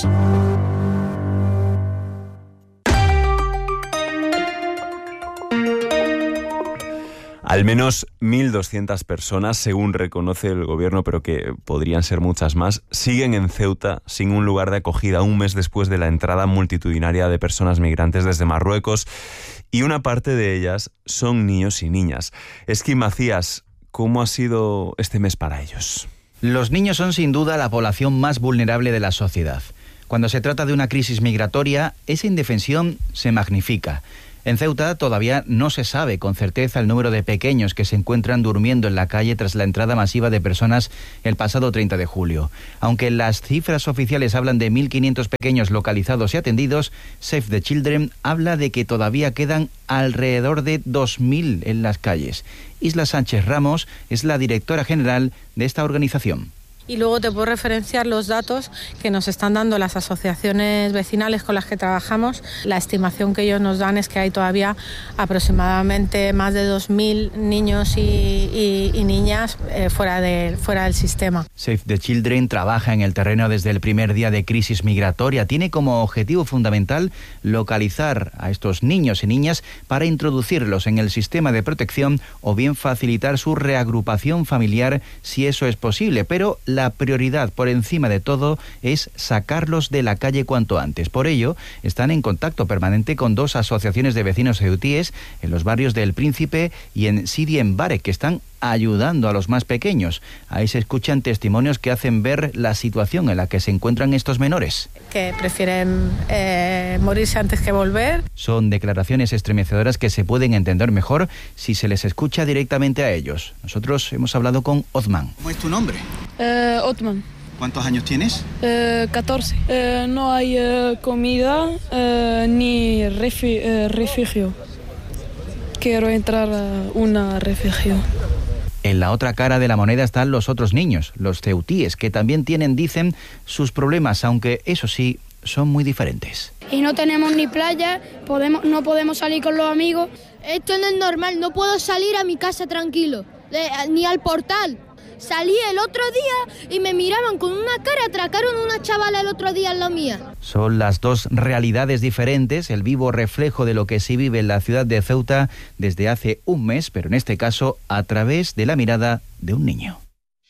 Al menos 1.200 personas, según reconoce el gobierno, pero que podrían ser muchas más, siguen en Ceuta sin un lugar de acogida un mes después de la entrada multitudinaria de personas migrantes desde Marruecos, y una parte de ellas son niños y niñas. Esquí Macías, ¿cómo ha sido este mes para ellos? Los niños son sin duda la población más vulnerable de la sociedad. Cuando se trata de una crisis migratoria, esa indefensión se magnifica. En Ceuta todavía no se sabe con certeza el número de pequeños que se encuentran durmiendo en la calle tras la entrada masiva de personas el pasado 30 de julio. Aunque las cifras oficiales hablan de 1.500 pequeños localizados y atendidos, Save the Children habla de que todavía quedan alrededor de 2.000 en las calles. Isla Sánchez Ramos es la directora general de esta organización. Y luego te puedo referenciar los datos que nos están dando las asociaciones vecinales con las que trabajamos. La estimación que ellos nos dan es que hay todavía aproximadamente más de 2.000 niños y niñas fuera del sistema. Save the Children trabaja en el terreno desde el primer día de crisis migratoria. Tiene como objetivo fundamental localizar a estos niños y niñas para introducirlos en el sistema de protección o bien facilitar su reagrupación familiar si eso es posible, pero la prioridad por encima de todo es sacarlos de la calle cuanto antes. Por ello, están en contacto permanente con dos asociaciones de vecinos ceutíes en los barrios del Príncipe y en Sidi Mbarek, que están ayudando a los más pequeños. Ahí se escuchan testimonios que hacen ver la situación en la que se encuentran estos menores. Que prefieren morirse antes que volver. Son declaraciones estremecedoras que se pueden entender mejor si se les escucha directamente a ellos. Nosotros hemos hablado con Othman. ¿Cómo es tu nombre? Othman. ¿Cuántos años tienes? 14. No hay comida ni refugio. Quiero entrar a un refugio. En la otra cara de la moneda están los otros niños, los ceutíes, que también tienen, dicen, sus problemas, aunque eso sí, son muy diferentes. Y no tenemos ni playa, no podemos salir con los amigos. Esto no es normal, no puedo salir a mi casa tranquilo, ni al portal. Salí el otro día y me miraban con una cara, atracaron a una chavala el otro día en la mía. Son las dos realidades diferentes, el vivo reflejo de lo que se vive en la ciudad de Ceuta desde hace un mes, pero en este caso a través de la mirada de un niño.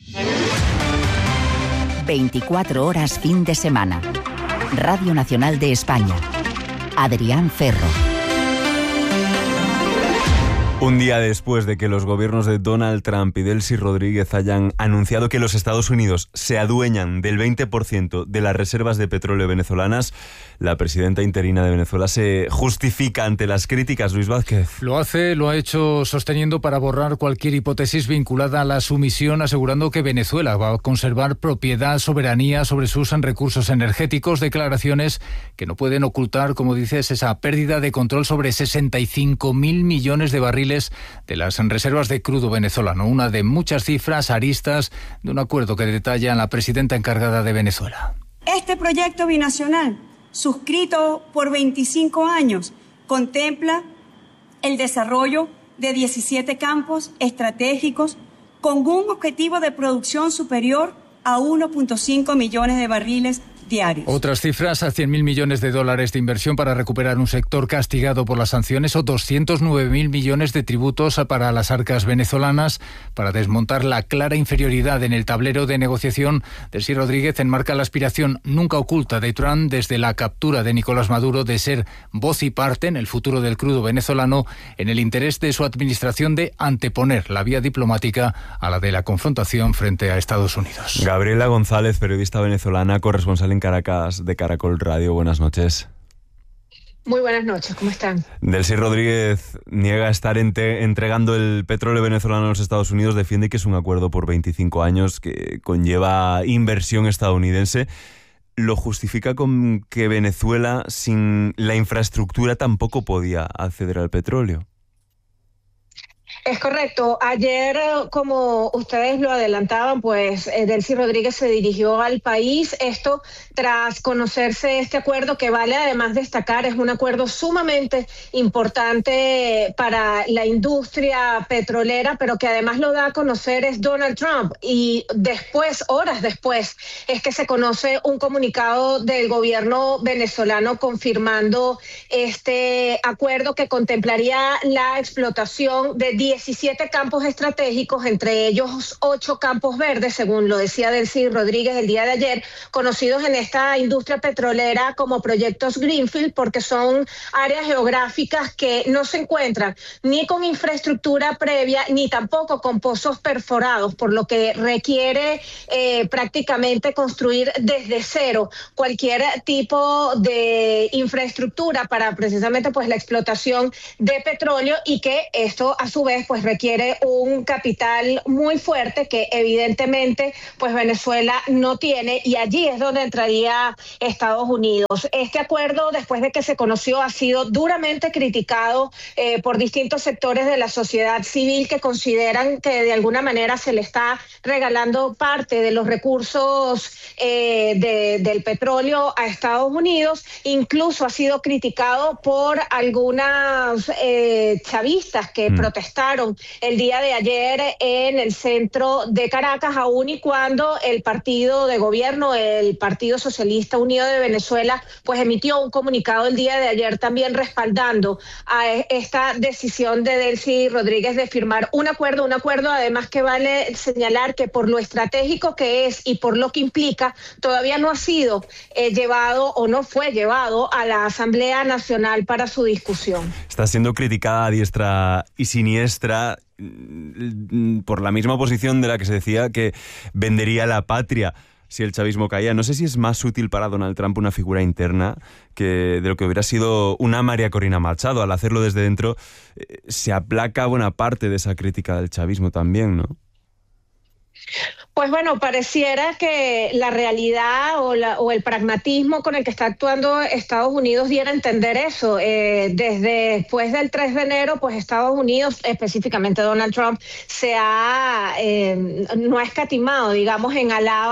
24 horas fin de semana. Radio Nacional de España. Adrián Ferro. Un día después de que los gobiernos de Donald Trump y Delcy Rodríguez hayan anunciado que los Estados Unidos se adueñan del 20% de las reservas de petróleo venezolanas, la presidenta interina de Venezuela se justifica ante las críticas. Luis Vázquez. Lo ha hecho sosteniendo para borrar cualquier hipótesis vinculada a la sumisión, asegurando que Venezuela va a conservar propiedad, soberanía sobre sus recursos energéticos, declaraciones que no pueden ocultar, como dices, esa pérdida de control sobre 65.000 millones de barriles de las reservas de crudo venezolano, una de muchas cifras aristas de un acuerdo que detalla la presidenta encargada de Venezuela. Este proyecto binacional, suscrito por 25 años, contempla el desarrollo de 17 campos estratégicos con un objetivo de producción superior a 1.5 millones de barriles diarios. Otras cifras, a 100.000 millones de dólares de inversión para recuperar un sector castigado por las sanciones o 209.000 millones de tributos para las arcas venezolanas para desmontar la clara inferioridad en el tablero de negociación. Delcy Rodríguez enmarca la aspiración nunca oculta de Trump desde la captura de Nicolás Maduro de ser voz y parte en el futuro del crudo venezolano, en el interés de su administración de anteponer la vía diplomática a la de la confrontación frente a Estados Unidos. Gabriela González, periodista venezolana, corresponsal en Caracas de Caracol Radio. Buenas noches. Muy buenas noches, ¿cómo están? Delcy Rodríguez niega estar entregando el petróleo venezolano a los Estados Unidos, defiende que es un acuerdo por 25 años que conlleva inversión estadounidense. Lo justifica con que Venezuela, sin la infraestructura, tampoco podía acceder al petróleo. Es correcto. Ayer, como ustedes lo adelantaban, pues Delcy Rodríguez se dirigió al país. Esto tras conocerse este acuerdo que vale además destacar, es un acuerdo sumamente importante para la industria petrolera, pero que además lo da a conocer es Donald Trump. Y después, horas después, es que se conoce un comunicado del gobierno venezolano confirmando este acuerdo que contemplaría la explotación de 17 campos estratégicos, entre ellos 8 campos verdes, según lo decía Delcy Rodríguez el día de ayer, conocidos en esta industria petrolera como proyectos Greenfield, porque son áreas geográficas que no se encuentran ni con infraestructura previa, ni tampoco con pozos perforados, por lo que requiere prácticamente construir desde cero cualquier tipo de infraestructura para precisamente pues la explotación de petróleo, y que esto a su vez pues requiere un capital muy fuerte que evidentemente pues Venezuela no tiene, y allí es donde entraría Estados Unidos. Este acuerdo, después de que se conoció, ha sido duramente criticado por distintos sectores de la sociedad civil que consideran que de alguna manera se le está regalando parte de los recursos del petróleo a Estados Unidos. Incluso ha sido criticado por algunas chavistas que protestaron el día de ayer en el centro de Caracas, aún y cuando el partido de gobierno, el Partido Socialista Unido de Venezuela, pues emitió un comunicado el día de ayer también respaldando a esta decisión de Delcy Rodríguez de firmar un acuerdo además que vale señalar que por lo estratégico que es y por lo que implica, todavía no ha sido llevado o no fue llevado a la Asamblea Nacional para su discusión. Está siendo criticada a diestra y siniestra por la misma oposición de la que se decía que vendería la patria si el chavismo caía. No sé si es más útil para Donald Trump una figura interna que de lo que hubiera sido una María Corina Machado. Al hacerlo desde dentro se aplaca buena parte de esa crítica del chavismo también, ¿no? Pues bueno, pareciera que la realidad o el pragmatismo con el que está actuando Estados Unidos diera a entender eso. Desde después del 3 de enero, pues Estados Unidos, específicamente Donald Trump, no ha escatimado, digamos, en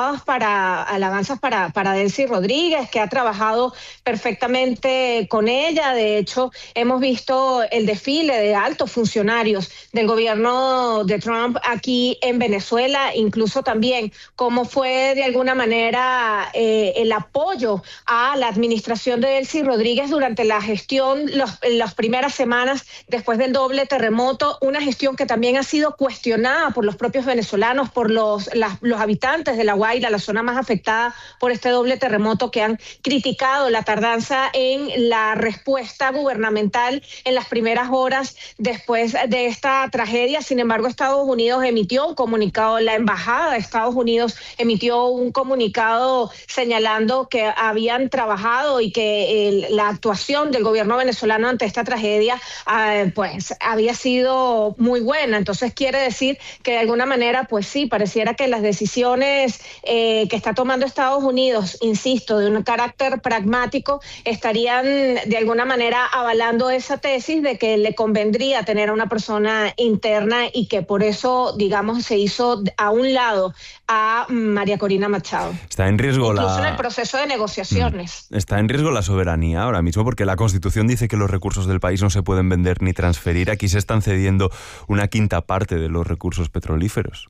alabanzas para Delcy Rodríguez, que ha trabajado perfectamente con ella. De hecho, hemos visto el desfile de altos funcionarios del gobierno de Trump aquí en Venezuela, incluso también cómo fue de alguna manera el apoyo a la administración de Delcy Rodríguez durante la gestión, las primeras semanas después del doble terremoto, una gestión que también ha sido cuestionada por los propios venezolanos, por los habitantes de La Guaira, la zona más afectada por este doble terremoto, que han criticado la tardanza en la respuesta gubernamental en las primeras horas después de esta tragedia. Sin embargo, Estados Unidos emitió un comunicado, la embajada de Estados Unidos emitió un comunicado señalando que habían trabajado y que la actuación del gobierno venezolano ante esta tragedia pues había sido muy buena. Entonces quiere decir que de alguna manera, pues sí, pareciera que las decisiones que está tomando Estados Unidos, insisto, de un carácter pragmático, estarían de alguna manera avalando esa tesis de que le convendría tener a una persona interna, y que por eso, digamos, se hizo a un lado a María Corina Machado. Está en riesgo incluso en el proceso de negociaciones. Está en riesgo la soberanía ahora mismo, porque la Constitución dice que los recursos del país no se pueden vender ni transferir. Aquí se están cediendo una quinta parte de los recursos petrolíferos.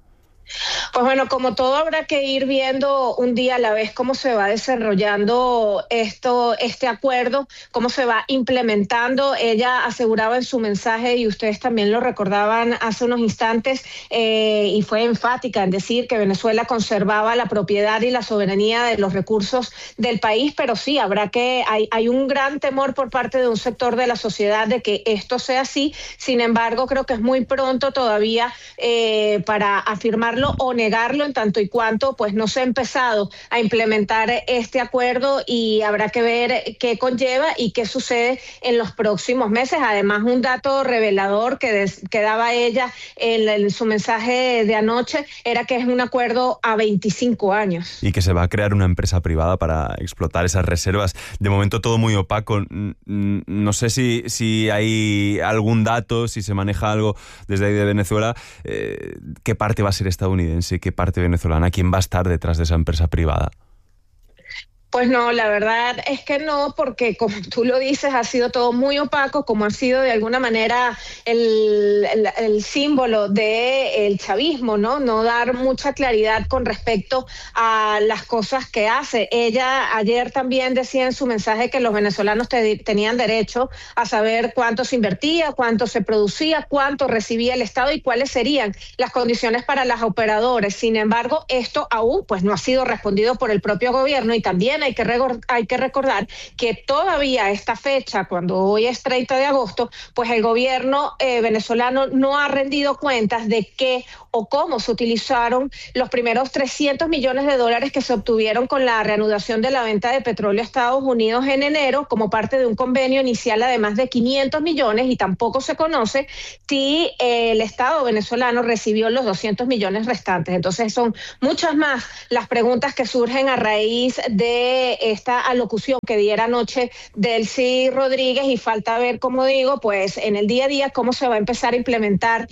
Pues bueno, como todo, habrá que ir viendo un día a la vez cómo se va desarrollando este acuerdo, cómo se va implementando. Ella aseguraba en su mensaje, y ustedes también lo recordaban hace unos instantes, y fue enfática en decir que Venezuela conservaba la propiedad y la soberanía de los recursos del país, pero sí, hay un gran temor por parte de un sector de la sociedad de que esto sea así. Sin embargo, creo que es muy pronto todavía para afirmar confirmarlo o negarlo en tanto y cuanto pues no se ha empezado a implementar este acuerdo, y habrá que ver qué conlleva y qué sucede en los próximos meses. Además, un dato revelador que daba ella en su mensaje de anoche era que es un acuerdo a 25 años. Y que se va a crear una empresa privada para explotar esas reservas. De momento todo muy opaco. No sé si hay algún dato, si se maneja algo desde ahí de Venezuela. ¿Qué parte va a ser estadounidense? ¿Qué parte venezolana? ¿Quién va a estar detrás de esa empresa privada? Pues no, la verdad es que no, porque como tú lo dices, ha sido todo muy opaco, como ha sido de alguna manera el símbolo del chavismo, ¿no? No dar mucha claridad con respecto a las cosas que hace. Ella ayer también decía en su mensaje que los venezolanos tenían derecho a saber cuánto se invertía, cuánto se producía, cuánto recibía el Estado y cuáles serían las condiciones para las operadoras. Sin embargo, esto aún pues no ha sido respondido por el propio gobierno, y también hay que recordar que todavía a esta fecha, cuando hoy es 30 de agosto, pues el gobierno venezolano no ha rendido cuentas de qué o cómo se utilizaron los primeros $300 millones que se obtuvieron con la reanudación de la venta de petróleo a Estados Unidos en enero, como parte de un convenio inicial de más de 500 millones, y tampoco se conoce si el Estado venezolano recibió los 200 millones restantes. Entonces son muchas más las preguntas que surgen a raíz de esta alocución que diera anoche Delcy Rodríguez, y falta ver, como digo, pues en el día a día cómo se va a empezar a implementar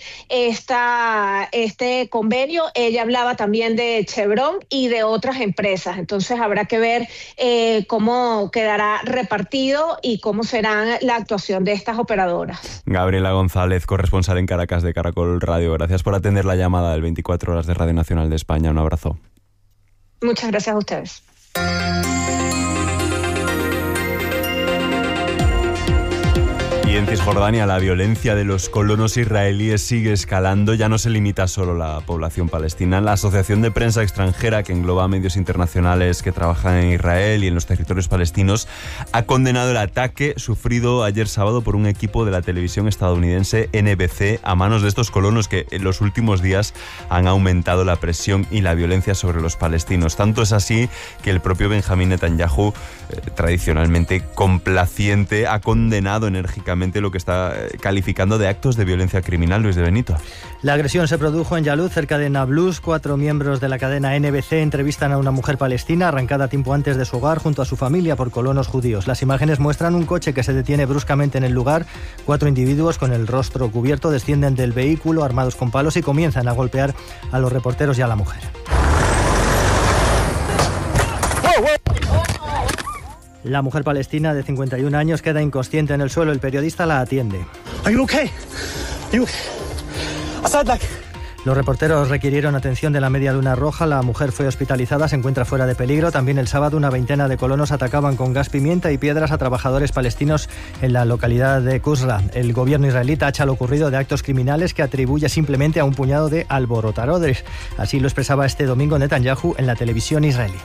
este convenio. Ella hablaba también de Chevron y de otras empresas, entonces habrá que ver cómo quedará repartido y cómo será la actuación de estas operadoras. Gabriela González, corresponsal en Caracas de Caracol Radio, gracias por atender la llamada del 24 horas de Radio Nacional de España. Un abrazo. Muchas gracias a ustedes. Y en Cisjordania la violencia de los colonos israelíes sigue escalando. Ya no se limita solo a la población palestina. La Asociación de Prensa Extranjera, que engloba a medios internacionales que trabajan en Israel y en los territorios palestinos, ha condenado el ataque sufrido ayer sábado por un equipo de la televisión estadounidense NBC a manos de estos colonos, que en los últimos días han aumentado la presión y la violencia sobre los palestinos. Tanto es así que el propio Benjamín Netanyahu, tradicionalmente complaciente, ha condenado enérgicamente lo que está calificando de actos de violencia criminal. Luis de Benito. La agresión se produjo en Yalud, cerca de Nablus. 4 miembros de la cadena NBC entrevistan a una mujer palestina arrancada tiempo antes de su hogar junto a su familia por colonos judíos. Las imágenes muestran un coche que se detiene bruscamente en el lugar. 4 individuos con el rostro cubierto descienden del vehículo armados con palos y comienzan a golpear a los reporteros y a la mujer. La mujer palestina de 51 años queda inconsciente en el suelo. El periodista la atiende. Los reporteros requirieron atención de la Media Luna Roja. La mujer fue hospitalizada, se encuentra fuera de peligro. También el sábado una veintena de colonos atacaban con gas pimienta y piedras a trabajadores palestinos en la localidad de Qusra. El gobierno israelí tacha lo ocurrido de actos criminales que atribuye simplemente a un puñado de alborotadores. Así lo expresaba este domingo Netanyahu en la televisión israelí.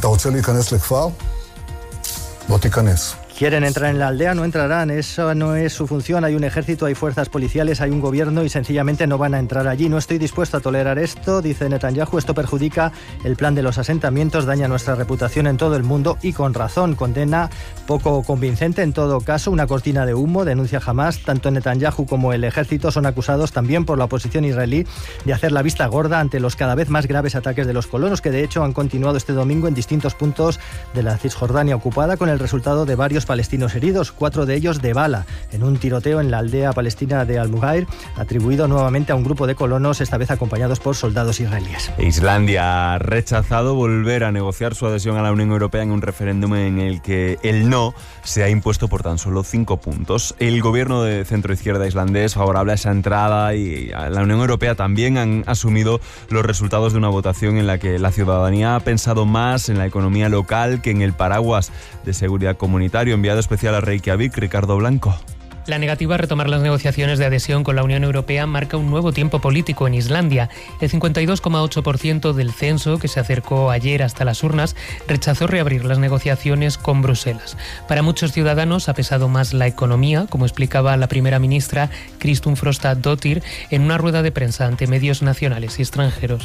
Quieren entrar en la aldea, no entrarán, eso no es su función. Hay un ejército, hay fuerzas policiales, hay un gobierno y sencillamente no van a entrar allí. No estoy dispuesto a tolerar esto, dice Netanyahu. Esto perjudica el plan de los asentamientos, daña nuestra reputación en todo el mundo y con razón. Condena poco convincente en todo caso, una cortina de humo, denuncia Hamás. Tanto Netanyahu como el ejército son acusados también por la oposición israelí de hacer la vista gorda ante los cada vez más graves ataques de los colonos, que de hecho han continuado este domingo en distintos puntos de la Cisjordania ocupada, con el resultado de varios palestinos heridos, 4 de ellos de bala, en un tiroteo en la aldea palestina de Al-Mughayr, atribuido nuevamente a un grupo de colonos, esta vez acompañados por soldados israelíes. Islandia ha rechazado volver a negociar su adhesión a la Unión Europea en un referéndum en el que el no se ha impuesto por tan solo 5 puntos. El gobierno de centroizquierda islandés, favorable a esa entrada, y a la Unión Europea también, han asumido los resultados de una votación en la que la ciudadanía ha pensado más en la economía local que en el paraguas de seguridad comunitario. Enviado especial a Reykjavik, Ricardo Blanco. La negativa a retomar las negociaciones de adhesión con la Unión Europea marca un nuevo tiempo político en Islandia. El 52,8% del censo, que se acercó ayer hasta las urnas, rechazó reabrir las negociaciones con Bruselas. Para muchos ciudadanos ha pesado más la economía, como explicaba la primera ministra Kristrún Frostadóttir en una rueda de prensa ante medios nacionales y extranjeros.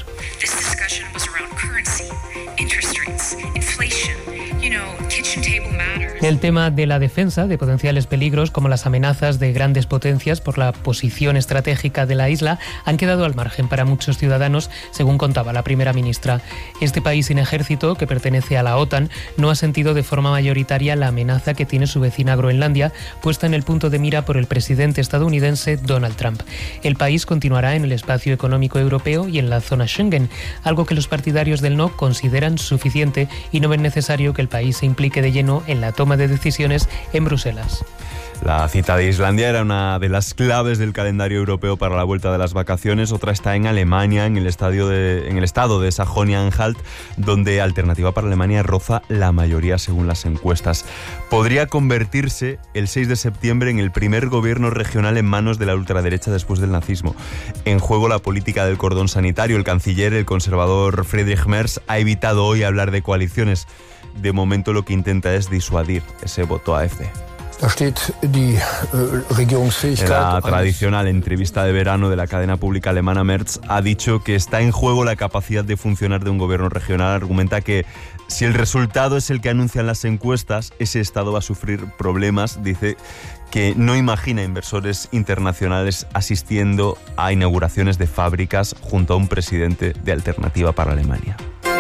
El tema de la defensa de potenciales peligros como las amenazas de grandes potencias por la posición estratégica de la isla han quedado al margen para muchos ciudadanos, según contaba la primera ministra. Este país sin ejército, que pertenece a la OTAN, no ha sentido de forma mayoritaria la amenaza que tiene su vecina Groenlandia, puesta en el punto de mira por el presidente estadounidense Donald Trump. El país continuará en el espacio económico europeo y en la zona Schengen, algo que los partidarios del no consideran suficiente y no ven necesario que el país se implique de lleno en la toma de decisiones en Bruselas. La cita de Islandia era una de las claves del calendario europeo para la vuelta de las vacaciones. Otra está en Alemania, en el estado de Sajonia-Anhalt, donde Alternativa para Alemania roza la mayoría según las encuestas. Podría convertirse el 6 de septiembre en el primer gobierno regional en manos de la ultraderecha después del nazismo. En juego la política del cordón sanitario. El canciller, el conservador Friedrich Merz, ha evitado hoy hablar de coaliciones. De momento lo que intenta es disuadir ese voto AfD. En la tradicional entrevista de verano de la cadena pública alemana, Merz ha dicho que está en juego la capacidad de funcionar de un gobierno regional. Argumenta que si el resultado es el que anuncian las encuestas, ese Estado va a sufrir problemas. Dice que no imagina inversores internacionales asistiendo a inauguraciones de fábricas junto a un presidente de Alternativa para Alemania.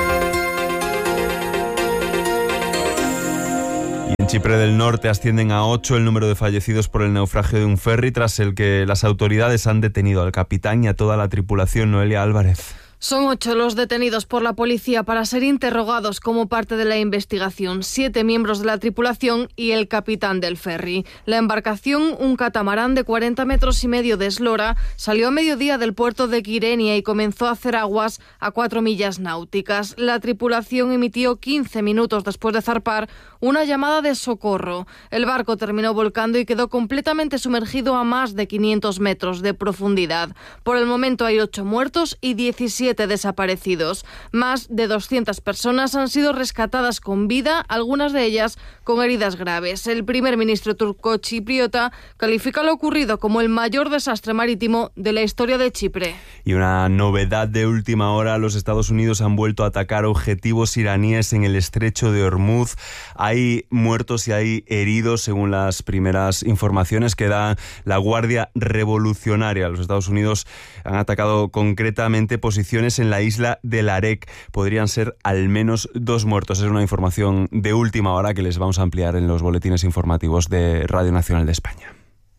En Chipre del Norte ascienden a 8 el número de fallecidos por el naufragio de un ferry, tras el que las autoridades han detenido al capitán y a toda la tripulación. Noelia Álvarez. Son 8 los detenidos por la policía para ser interrogados como parte de la investigación. 7 miembros de la tripulación y el capitán del ferry. La embarcación, un catamarán de 40 metros y medio de eslora, salió a mediodía del puerto de Kyrenia y comenzó a hacer aguas a 4 millas náuticas. La tripulación emitió 15 minutos después de zarpar una llamada de socorro. El barco terminó volcando y quedó completamente sumergido a más de 500 metros de profundidad. Por el momento hay 8 muertos y 17 desaparecidos. Más de 200 personas han sido rescatadas con vida, algunas de ellas con heridas graves. El primer ministro turco chipriota califica lo ocurrido como el mayor desastre marítimo de la historia de Chipre. Y una novedad de última hora: los Estados Unidos han vuelto a atacar objetivos iraníes en el estrecho de Hormuz. Hay muertos y hay heridos, según las primeras informaciones que da la Guardia Revolucionaria. Los Estados Unidos han atacado concretamente posiciones en la isla de Larek. Podrían ser al menos 2 muertos. Es una información de última hora que les vamos a ampliar en los boletines informativos de Radio Nacional de España.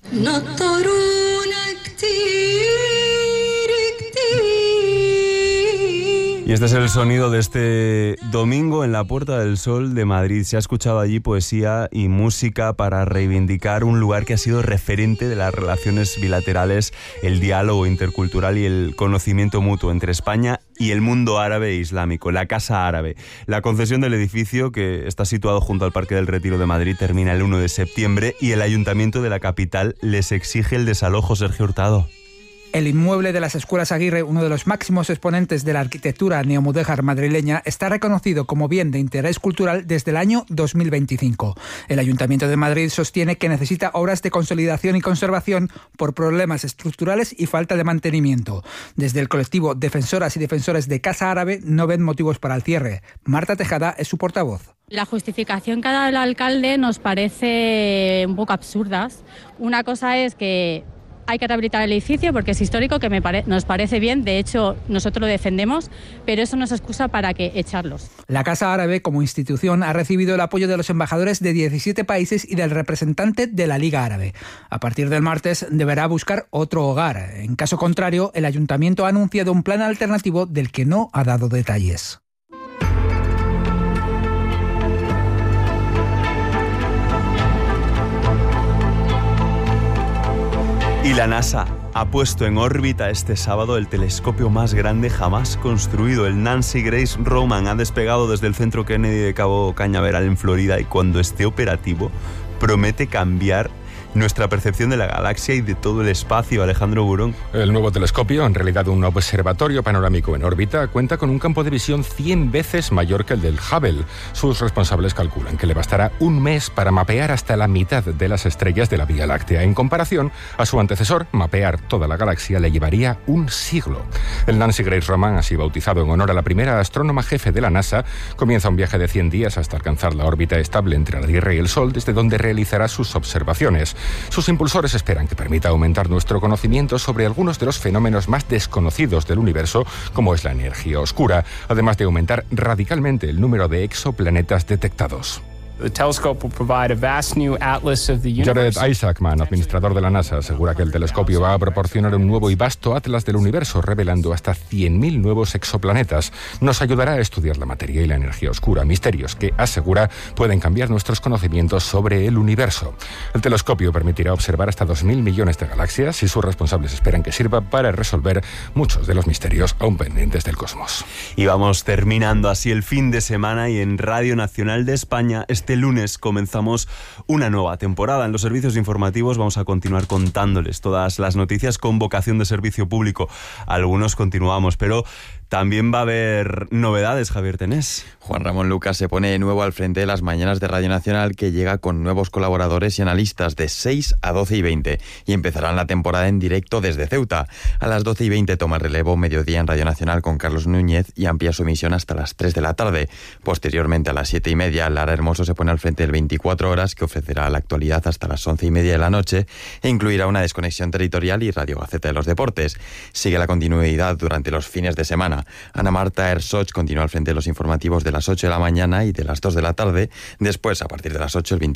Y este es el sonido de este domingo en la Puerta del Sol de Madrid. Se ha escuchado allí poesía y música para reivindicar un lugar que ha sido referente de las relaciones bilaterales, el diálogo intercultural y el conocimiento mutuo entre España y el mundo árabe e islámico, la Casa Árabe. La concesión del edificio, que está situado junto al Parque del Retiro de Madrid, termina el 1 de septiembre y el Ayuntamiento de la capital les exige el desalojo. Sergio Hurtado. El inmueble de las Escuelas Aguirre, uno de los máximos exponentes de la arquitectura neomudéjar madrileña, está reconocido como bien de interés cultural desde el año 2025. El Ayuntamiento de Madrid sostiene que necesita obras de consolidación y conservación por problemas estructurales y falta de mantenimiento. Desde el colectivo Defensoras y Defensores de Casa Árabe no ven motivos para el cierre. Marta Tejada es su portavoz. La justificación que ha dado el alcalde nos parece un poco absurda. Una cosa es que hay que rehabilitar el edificio porque es histórico, que nos parece bien, de hecho nosotros lo defendemos, pero eso no es excusa para que echarlos. La Casa Árabe como institución ha recibido el apoyo de los embajadores de 17 países y del representante de la Liga Árabe. A partir del martes deberá buscar otro hogar. En caso contrario, el ayuntamiento ha anunciado un plan alternativo del que no ha dado detalles. Y la NASA ha puesto en órbita este sábado el telescopio más grande jamás construido. El Nancy Grace Roman ha despegado desde el Centro Kennedy de Cabo Cañaveral en Florida y cuando esté operativo promete cambiar nuestra percepción de la galaxia y de todo el espacio, Alejandro Burón. El nuevo telescopio, en realidad un observatorio panorámico en órbita, cuenta con un campo de visión 100 veces mayor que el del Hubble. Sus responsables calculan que le bastará un mes para mapear hasta la mitad de las estrellas de la Vía Láctea. En comparación a su antecesor, mapear toda la galaxia le llevaría un siglo. El Nancy Grace Roman, así bautizado en honor a la primera astrónoma jefe de la NASA, comienza un viaje de 100 días hasta alcanzar la órbita estable entre la Tierra y el Sol, desde donde realizará sus observaciones. Sus impulsores esperan que permita aumentar nuestro conocimiento sobre algunos de los fenómenos más desconocidos del universo, como es la energía oscura, además de aumentar radicalmente el número de exoplanetas detectados. Jared Isaacman, administrador de la NASA, asegura que el telescopio va a proporcionar un nuevo y vasto atlas del universo, revelando hasta 100.000 nuevos exoplanetas. Nos ayudará a estudiar la materia y la energía oscura, misterios que, asegura, pueden cambiar nuestros conocimientos sobre el universo. El telescopio permitirá observar hasta 2.000 millones de galaxias y sus responsables esperan que sirva para resolver muchos de los misterios aún pendientes del cosmos. Y vamos terminando así el fin de semana, y en Radio Nacional de España este lunes comenzamos una nueva temporada. En los servicios informativos vamos a continuar contándoles todas las noticias con vocación de servicio público. Algunos continuamos, pero también va a haber novedades, Javier Tenés. Juan Ramón Lucas se pone de nuevo al frente de las mañanas de Radio Nacional, que llega con nuevos colaboradores y analistas de 6 a 12 y 20 y empezarán la temporada en directo desde Ceuta. A las 12 y 20 toma relevo Mediodía en Radio Nacional con Carlos Núñez y amplía su emisión hasta las 3 de la tarde. Posteriormente, a las 7 y media, Lara Hermoso se pone al frente del 24 horas, que ofrecerá la actualidad hasta las 11 y media de la noche e incluirá una desconexión territorial y Radio Gaceta de los Deportes. Sigue la continuidad durante los fines de semana. Ana Marta Ersoch continúa al frente de los informativos de las 8 de la mañana y de las 2 de la tarde. Después, a partir de las 8, el 24